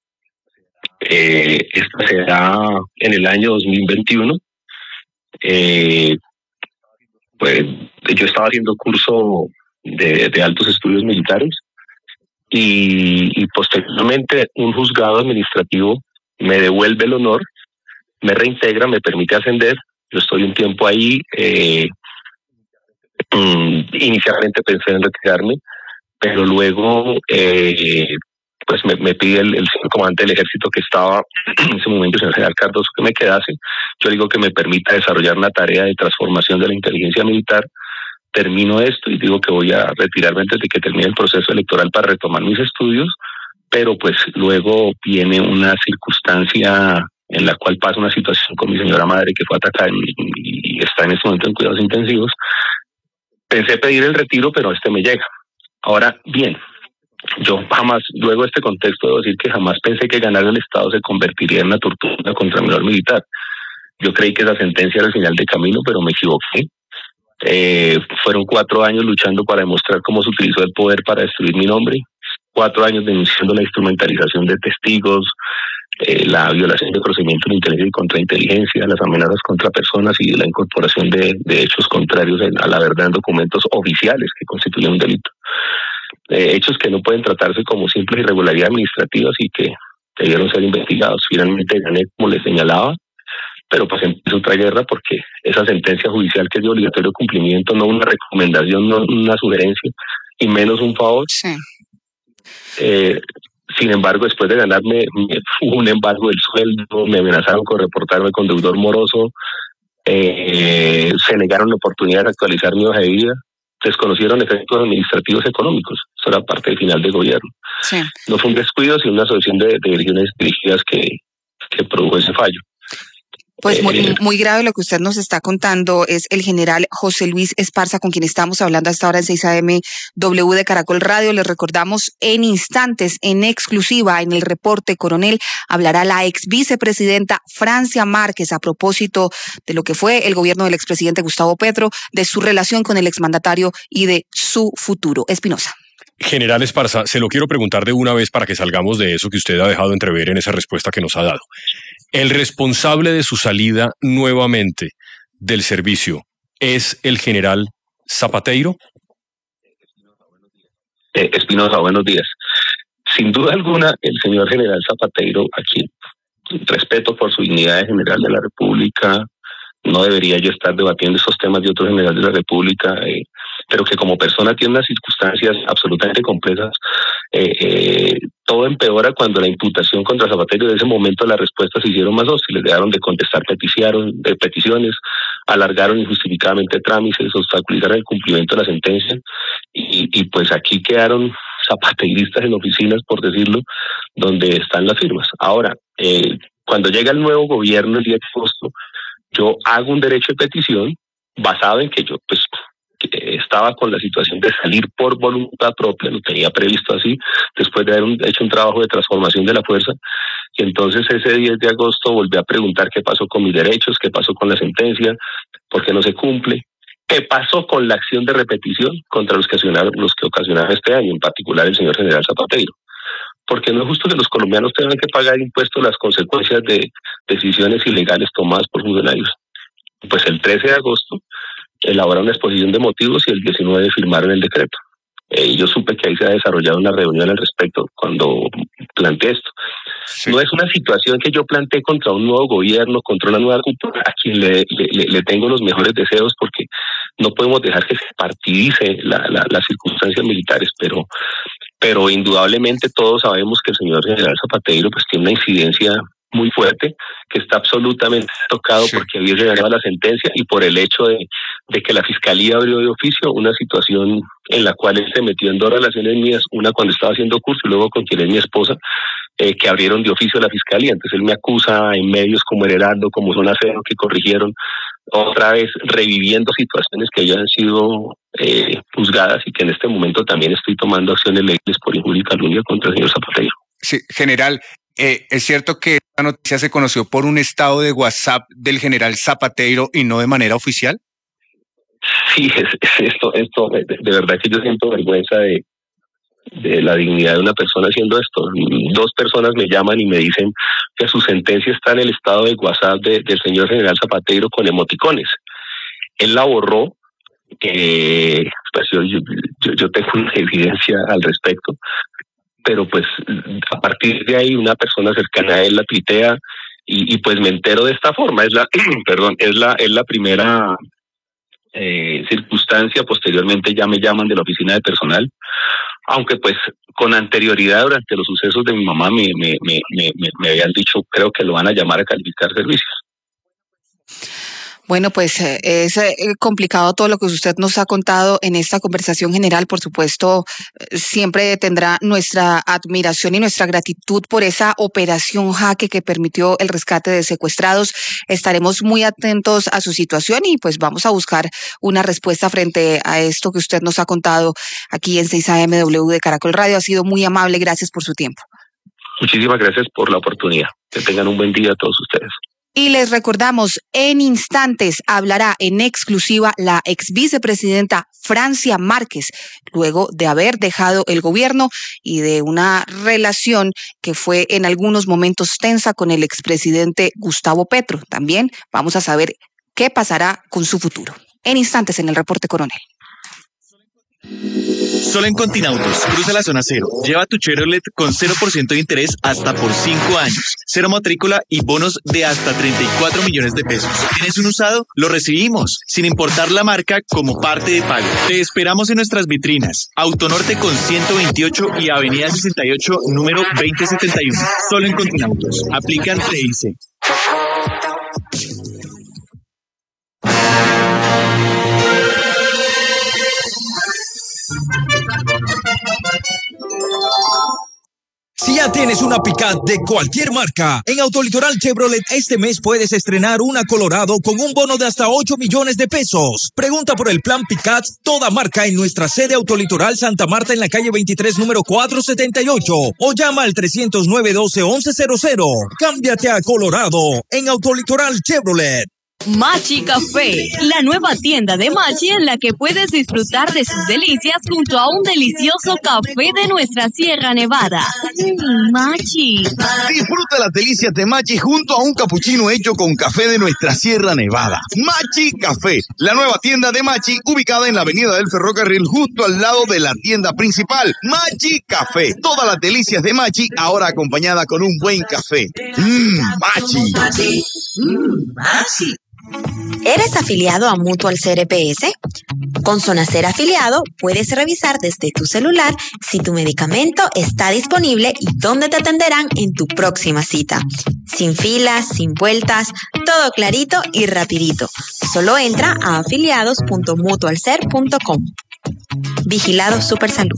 Eh, esta será en el año dos mil veintiuno. Eh, pues yo estaba haciendo curso de, de altos estudios militares y, y posteriormente un juzgado administrativo me devuelve el honor, me reintegra, me permite ascender. Yo estoy un tiempo ahí. Eh, inicialmente pensé en retirarme, pero luego eh, pues me, me pide el, el señor comandante del ejército que estaba en ese momento, el señor general Cardoso, que me quedase. Yo digo que me permita desarrollar una tarea de transformación de la inteligencia militar. Termino esto y digo que voy a retirarme antes de que termine el proceso electoral para retomar mis estudios, pero pues luego viene una circunstancia en la cual pasa una situación con mi señora madre que fue atacada y, y está en este momento en cuidados intensivos. Pensé pedir el retiro, pero este me llega. Ahora, bien, yo jamás, luego de este contexto, debo decir que jamás pensé que ganar el Estado se convertiría en una tortura contra mi honor militar. Yo creí que esa sentencia era el final de camino, pero me equivoqué. Eh, fueron cuatro años luchando para demostrar cómo se utilizó el poder para destruir mi nombre, cuatro años denunciando la instrumentalización de testigos, eh, la violación de procedimientos de inteligencia y contrainteligencia, las amenazas contra personas y la incorporación de, de hechos contrarios a la verdad en documentos oficiales que constituyen un delito. Eh, hechos que no pueden tratarse como simples irregularidades administrativas y que debieron ser investigados. Finalmente gané, como les señalaba, pero pues empezó otra guerra porque esa sentencia judicial que es de obligatorio cumplimiento, no una recomendación, no una sugerencia, y menos un favor. Sí. Eh, sin embargo, después de ganarme, hubo un embargo del sueldo, me amenazaron con reportarme con deudor moroso, eh, se negaron la oportunidad de actualizar mi hoja de vida, desconocieron efectos administrativos económicos. Eso era parte del final del gobierno. Sí. No fue un descuido, sino una asociación de, de regiones dirigidas que, que produjo ese fallo. Pues muy, muy grave lo que usted nos está contando. Es el general José Luis Esparza, con quien estamos hablando hasta ahora en seis A M W de Caracol Radio. Les recordamos en instantes, en exclusiva, en el reporte coronel, hablará la ex vicepresidenta Francia Márquez a propósito de lo que fue el gobierno del expresidente Gustavo Petro, de su relación con el exmandatario y de su futuro. Espinosa. General Esparza, se lo quiero preguntar de una vez para que salgamos de eso que usted ha dejado entrever en esa respuesta que nos ha dado. ¿El responsable de su salida nuevamente del servicio es el general Zapateiro? Eh, Espinosa, buenos días. Sin duda alguna, el señor general Zapateiro, a quien respeto por su dignidad de general de la República, no debería yo estar debatiendo estos temas de otro general de la República, eh, pero que como persona tiene unas circunstancias absolutamente complejas. Eh, eh, todo empeora cuando la imputación contra Zapatero, de ese momento las respuestas se hicieron más hostiles, dejaron de contestar peticiones, de peticiones, alargaron injustificadamente trámites, obstaculizaron el cumplimiento de la sentencia, y, y pues aquí quedaron zapateiristas en oficinas, por decirlo, donde están las firmas. Ahora, eh, cuando llega el nuevo gobierno el diez de agosto, yo hago un derecho de petición basado en que yo pues que estaba con la situación de salir por voluntad propia, lo tenía previsto así, después de haber un, hecho un trabajo de transformación de la fuerza, y entonces ese diez de agosto volví a preguntar qué pasó con mis derechos, qué pasó con la sentencia, por qué no se cumple, qué pasó con la acción de repetición contra los que ocasionaron, los que ocasionaron este año, en particular el señor general Zapatero. Porque no es justo que los colombianos tengan que pagar impuestos las consecuencias de decisiones ilegales tomadas por funcionarios. Pues el trece de agosto elaboraron una exposición de motivos y el diecinueve firmaron el decreto. Eh, yo supe que ahí se ha desarrollado una reunión al respecto cuando planteé esto. Sí. No es una situación que yo planteé contra un nuevo gobierno, contra una nueva cúpula, a quien le, le, le tengo los mejores deseos, porque no podemos dejar que se partidice la, la, las circunstancias militares, pero pero indudablemente todos sabemos que el señor general Zapatero pues tiene una incidencia muy fuerte, que está absolutamente tocado sí. porque había llegado la sentencia y por el hecho de, de que la Fiscalía abrió de oficio una situación en la cual él se metió en dos relaciones mías, una cuando estaba haciendo curso y luego con quien es mi esposa, eh, que abrieron de oficio la Fiscalía. Entonces él me acusa en medios como El Heraldo, como Zona Cero, que corrigieron, otra vez reviviendo situaciones que ya han sido eh, juzgadas y que en este momento también estoy tomando acciones legales por injuria y calumnia contra el señor Zapatero. Sí, general, eh, es cierto que la noticia se conoció por un estado de WhatsApp del general Zapatero y no de manera oficial. Sí, es, es esto, esto de, de verdad que yo siento vergüenza de, de la dignidad de una persona haciendo esto. Dos personas me llaman y me dicen que su sentencia está en el estado de WhatsApp de, del señor general Zapatero con emoticones. Él la borró, eh, pues yo, yo, yo tengo una evidencia al respecto, pero pues a partir de ahí una persona cercana a él la tuitea y, y pues me entero de esta forma. Es la, perdón, es la, es la primera eh, circunstancia. Posteriormente ya me llaman de la oficina de personal, aunque pues con anterioridad durante los sucesos de mi mamá me, me, me, me, me habían dicho, creo que lo van a llamar a calificar servicios. Bueno, pues es complicado todo lo que usted nos ha contado en esta conversación general. Por supuesto, siempre tendrá nuestra admiración y nuestra gratitud por esa operación Jaque que permitió el rescate de secuestrados. Estaremos muy atentos a su situación y pues vamos a buscar una respuesta frente a esto que usted nos ha contado aquí en seis A M W de Caracol Radio. Ha sido muy amable. Gracias por su tiempo. Muchísimas gracias por la oportunidad. Que tengan un buen día a todos ustedes. Y les recordamos, en instantes hablará en exclusiva la ex vicepresidenta Francia Márquez, luego de haber dejado el gobierno y de una relación que fue en algunos momentos tensa con el expresidente Gustavo Petro. También vamos a saber qué pasará con su futuro. En instantes en el Reporte Coronel. Solo en Continautos, cruza la zona cero. Lleva tu Chevrolet con cero por ciento de interés hasta por cinco años. Cero matrícula y bonos de hasta treinta y cuatro millones de pesos. ¿Tienes un usado? Lo recibimos, sin importar la marca, como parte de pago. Te esperamos en nuestras vitrinas. Autonorte con ciento veintiocho y Avenida sesenta y ocho, número veinte setenta y uno. Solo en Continautos. Aplican T I C. Si ya tienes una Pickup de cualquier marca, en Autolitoral Chevrolet este mes puedes estrenar una Colorado con un bono de hasta ocho millones de pesos. Pregunta por el plan Pickup toda marca en nuestra sede Autolitoral Santa Marta en la calle veintitrés, número cuatrocientos setenta y ocho, o llama al trescientos nueve, doce, once cero cero. Cámbiate a Colorado en Autolitoral Chevrolet. Machi Café, la nueva tienda de Machi en la que puedes disfrutar de sus delicias junto a un delicioso café de nuestra Sierra Nevada. Mm, Machi. Disfruta las delicias de Machi junto a un capuchino hecho con café de nuestra Sierra Nevada. Machi Café, la nueva tienda de Machi ubicada en la avenida del Ferrocarril justo al lado de la tienda principal. Machi Café, todas las delicias de Machi ahora acompañada con un buen café. Mmm, Machi. Machi. Mm, Machi. ¿Eres afiliado a Mutual C R P S? Con Zonacer Afiliado puedes revisar desde tu celular si tu medicamento está disponible y dónde te atenderán en tu próxima cita. Sin filas, sin vueltas, todo clarito y rapidito. Solo entra a afiliados punto mutualcer punto com. Vigilado Supersalud.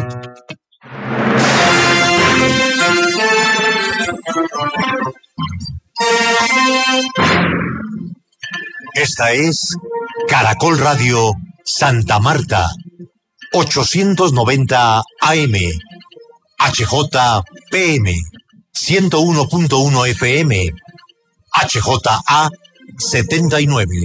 Esta es Caracol Radio Santa Marta, ochocientos noventa A M, H J P M, ciento uno punto uno F M, H J A setenta y nueve.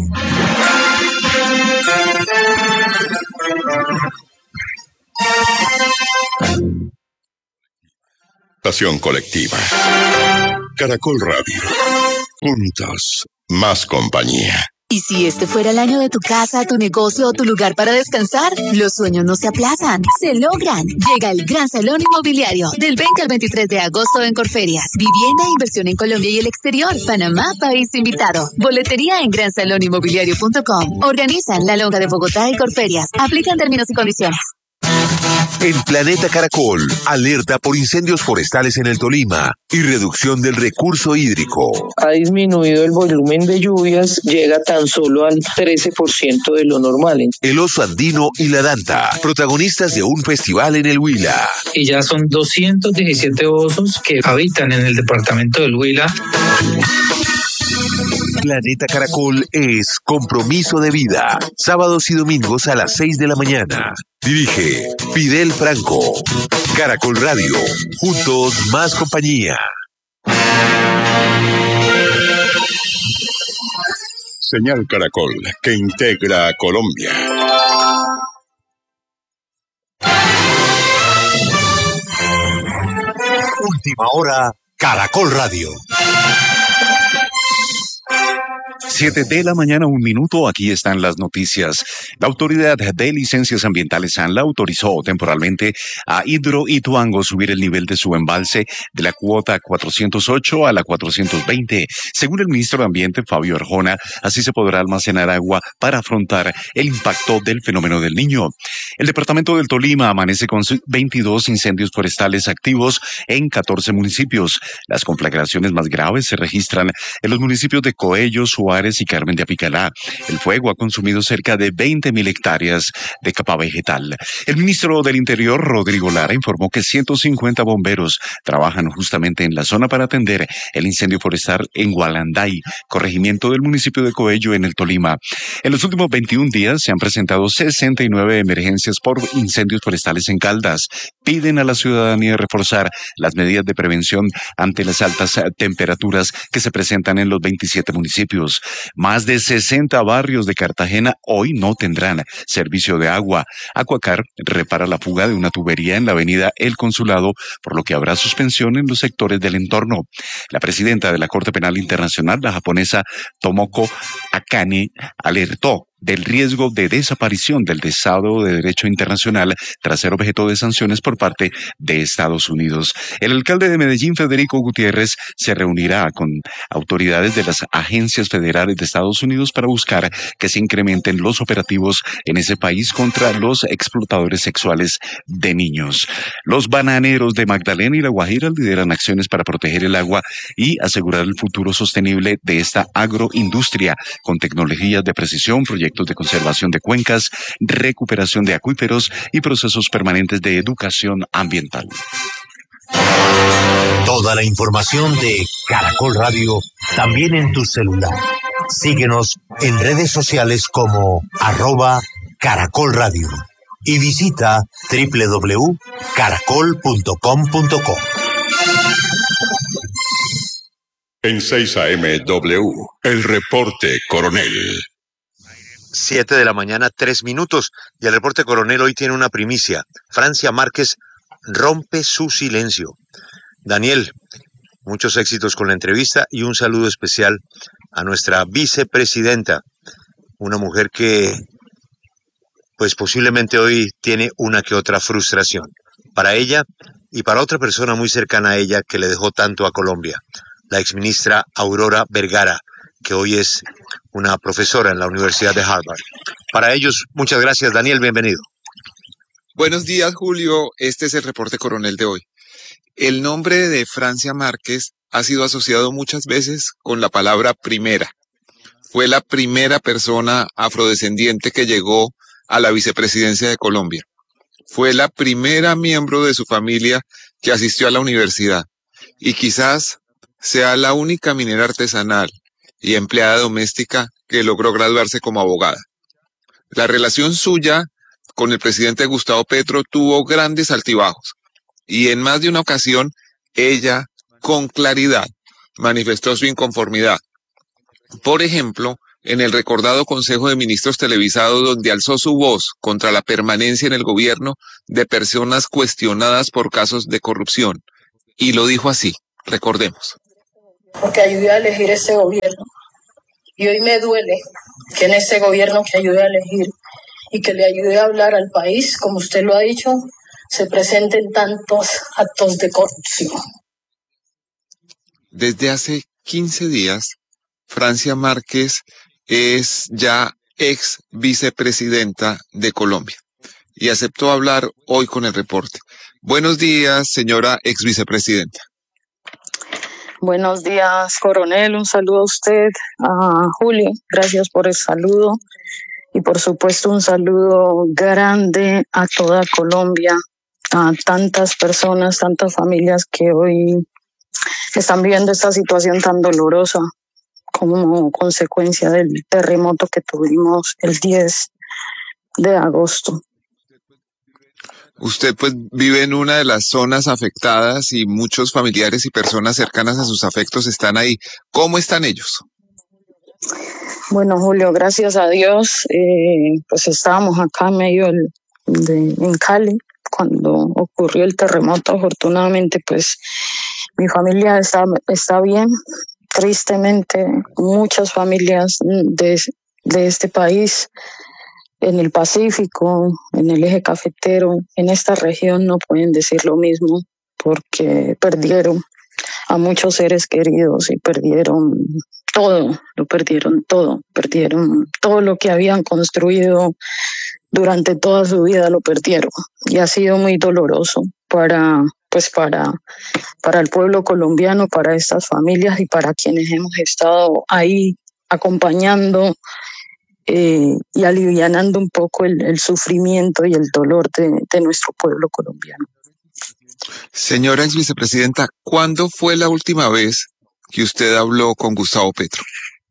Estación colectiva. Caracol Radio. Juntos. Más compañía. ¿Y si este fuera el año de tu casa, tu negocio o tu lugar para descansar? Los sueños no se aplazan, se logran. Llega el Gran Salón Inmobiliario del veinte al veintitrés de agosto en Corferias. Vivienda e inversión en Colombia y el exterior. Panamá, país invitado. Boletería en gran salón inmobiliario punto com. Organizan La Longa de Bogotá y Corferias. Aplican términos y condiciones. En Planeta Caracol, alerta por incendios forestales en el Tolima y reducción del recurso hídrico. Ha disminuido el volumen de lluvias, llega tan solo al trece por ciento de lo normal. El oso andino y la danta, protagonistas de un festival en el Huila. Y ya son doscientos diecisiete osos que habitan en el departamento del Huila. Planeta Caracol es compromiso de vida. Sábados y domingos a las seis de la mañana. Dirige Fidel Franco. Caracol Radio. Juntos más compañía. Señal Caracol, que integra a Colombia. Última hora, Caracol Radio. Siete de la mañana, un minuto, aquí están las noticias. La Autoridad de Licencias Ambientales ANLA autorizó temporalmente a Hidroituango subir el nivel de su embalse de la cuota cuatrocientos ocho a la cuatrocientos veinte. Según el ministro de Ambiente, Fabio Arjona, así se podrá almacenar agua para afrontar el impacto del fenómeno del Niño. El departamento del Tolima amanece con veintidós incendios forestales activos en catorce municipios. Las conflagraciones más graves se registran en los municipios de Coello, Suárez y Carmen de Apicalá. El fuego ha consumido cerca de veinte mil hectáreas de capa vegetal. El ministro del Interior, Rodrigo Lara, informó que ciento cincuenta bomberos trabajan justamente en la zona para atender el incendio forestal en Gualanday, corregimiento del municipio de Coello, en el Tolima. En los últimos veintiún días se han presentado sesenta y nueve emergencias por incendios forestales en Caldas. Piden a la ciudadanía reforzar las medidas de prevención ante las altas temperaturas que se presentan en los veintisiete municipios. Más de sesenta barrios de Cartagena hoy no tendrán servicio de agua. Acuacar repara la fuga de una tubería en la avenida El Consulado, por lo que habrá suspensión en los sectores del entorno. La presidenta de la Corte Penal Internacional, la japonesa Tomoko Akane, alertó del riesgo de desaparición del Estado de Derecho Internacional tras ser objeto de sanciones por parte de Estados Unidos. El alcalde de Medellín, Federico Gutiérrez, se reunirá con autoridades de las agencias federales de Estados Unidos para buscar que se incrementen los operativos en ese país contra los explotadores sexuales de niños. Los bananeros de Magdalena y La Guajira lideran acciones para proteger el agua y asegurar el futuro sostenible de esta agroindustria con tecnologías de precisión, proyectos de conservación de cuencas, recuperación de acuíferos y procesos permanentes de educación ambiental. Toda la información de Caracol Radio también en tu celular. Síguenos en redes sociales como arroba Caracol Radio y visita doble u doble u doble u punto caracol punto com punto co. En seis A M W, el reporte coronel. Siete de la mañana, tres minutos. Y el reporte coronel hoy tiene una primicia. Francia Márquez rompe su silencio. Daniel, muchos éxitos con la entrevista y un saludo especial a nuestra vicepresidenta, una mujer que pues posiblemente hoy tiene una que otra frustración. Para ella y para otra persona muy cercana a ella que le dejó tanto a Colombia, la exministra Aurora Vergara, que hoy es una profesora en la Universidad de Harvard. Para ellos, muchas gracias, Daniel, bienvenido. Buenos días, Julio. Este es el reporte coronel de hoy. El nombre de Francia Márquez ha sido asociado muchas veces con la palabra primera. Fue la primera persona afrodescendiente que llegó a la vicepresidencia de Colombia. Fue la primera miembro de su familia que asistió a la universidad y quizás sea la única minera artesanal y empleada doméstica que logró graduarse como abogada. La relación suya con el presidente Gustavo Petro tuvo grandes altibajos y en más de una ocasión ella, con claridad, manifestó su inconformidad. Por ejemplo, en el recordado Consejo de Ministros televisado, donde alzó su voz contra la permanencia en el gobierno de personas cuestionadas por casos de corrupción. Y lo dijo así, recordemos. Porque ayudé a elegir ese gobierno. Y hoy me duele que en ese gobierno que ayudé a elegir y que le ayudé a hablar al país, como usted lo ha dicho, se presenten tantos actos de corrupción. Desde hace quince días, Francia Márquez es ya ex vicepresidenta de Colombia y aceptó hablar hoy con el reporte. Buenos días, señora ex vicepresidenta. Buenos días, coronel. Un saludo a usted, a Julio. Gracias por el saludo. Y por supuesto un saludo grande a toda Colombia, a tantas personas, tantas familias que hoy están viviendo esta situación tan dolorosa como consecuencia del terremoto que tuvimos el diez de agosto. Usted pues vive en una de las zonas afectadas y muchos familiares y personas cercanas a sus afectos están ahí. ¿Cómo están ellos? Bueno, Julio, gracias a Dios, eh, pues estábamos acá en medio del, de, en Cali cuando ocurrió el terremoto. Afortunadamente, pues mi familia está, está bien. Tristemente, muchas familias de, de este país, en el Pacífico, en el eje cafetero, en esta región no pueden decir lo mismo porque perdieron a muchos seres queridos y perdieron todo, lo perdieron todo, perdieron todo lo que habían construido durante toda su vida, lo perdieron y ha sido muy doloroso para pues para, para el pueblo colombiano, para estas familias y para quienes hemos estado ahí acompañando eh, y alivianando un poco el, el sufrimiento y el dolor de, de nuestro pueblo colombiano. Señora ex vicepresidenta, ¿cuándo fue la última vez que usted habló con Gustavo Petro?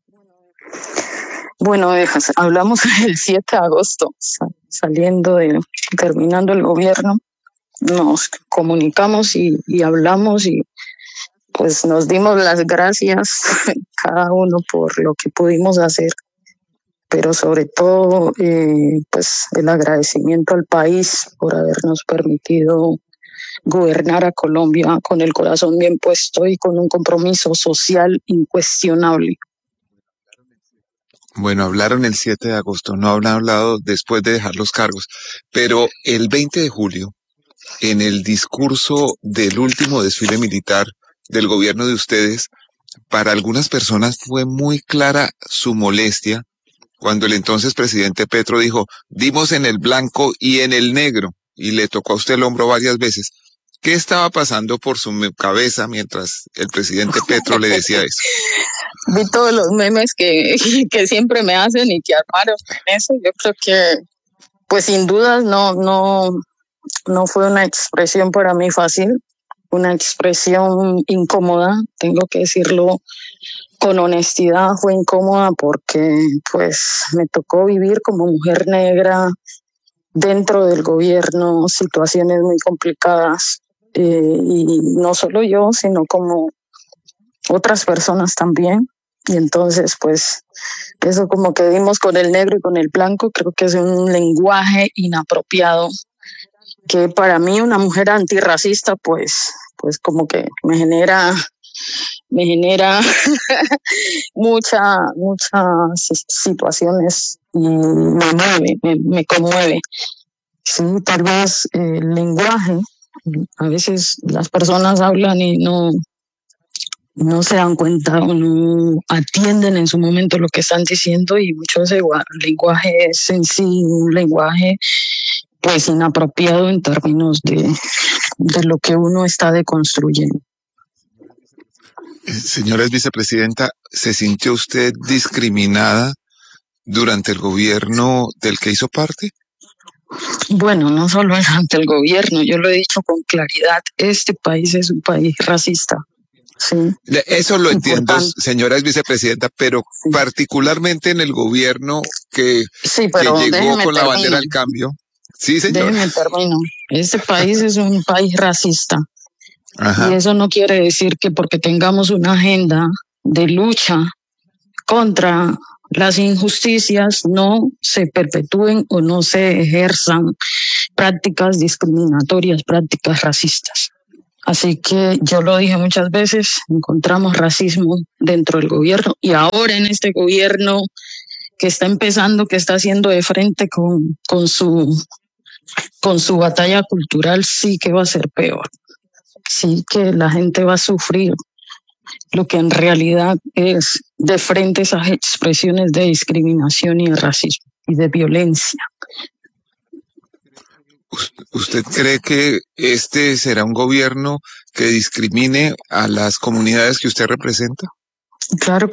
Bueno, hablamos el siete de agosto, saliendo de, terminando el gobierno. Nos comunicamos y, y hablamos y pues nos dimos las gracias cada uno por lo que pudimos hacer, pero sobre todo eh, pues el agradecimiento al país por habernos permitido gobernar a Colombia con el corazón bien puesto y con un compromiso social incuestionable. Bueno, hablaron el siete de agosto, no han hablado después de dejar los cargos, pero el veinte de julio, en el discurso del último desfile militar del gobierno de ustedes, para algunas personas fue muy clara su molestia cuando el entonces presidente Petro dijo, dimos en el blanco y en el negro, y le tocó a usted el hombro varias veces. ¿Qué estaba pasando por su cabeza mientras el presidente Petro le decía eso? Vi todos los memes que, que siempre me hacen y que armaron en eso. Yo creo que, pues sin dudas, no, no, no fue una expresión para mí fácil, una expresión incómoda, tengo que decirlo con honestidad, fue incómoda porque pues me tocó vivir como mujer negra dentro del gobierno situaciones muy complicadas eh, y no solo yo, sino como otras personas también. Y entonces, pues, eso como que dimos con el negro y con el blanco, creo que es un lenguaje inapropiado que para mí una mujer antirracista, pues, pues como que me genera, me genera mucha, muchas situaciones y me mueve, me, me conmueve. Sí, tal vez el lenguaje, a veces las personas hablan y no, no se dan cuenta o no atienden en su momento lo que están diciendo, y mucho de ese lenguaje es en sí un lenguaje pues inapropiado en términos de, de lo que uno está deconstruyendo. Señora vicepresidenta, ¿se sintió usted discriminada durante el gobierno del que hizo parte? Bueno, no solo ante el gobierno, yo lo he dicho con claridad, este país es un país racista. Sí. Eso lo entiendo, señora vicepresidenta, pero sí, particularmente en el gobierno que, sí, pero que llegó con termino. la bandera del cambio. Sí, señora. Déjeme termino. Este país es un país racista. Ajá. Y eso no quiere decir que porque tengamos una agenda de lucha contra las injusticias no se perpetúen o no se ejerzan prácticas discriminatorias, prácticas racistas. Así que yo lo dije muchas veces, encontramos racismo dentro del gobierno, y ahora en este gobierno que está empezando, que está haciendo de frente con, con, su, con su batalla cultural, sí que va a ser peor. Sí que la gente va a sufrir lo que en realidad es de frente esas expresiones de discriminación y de racismo y de violencia. ¿Usted cree que este será un gobierno que discrimine a las comunidades que usted representa? Claro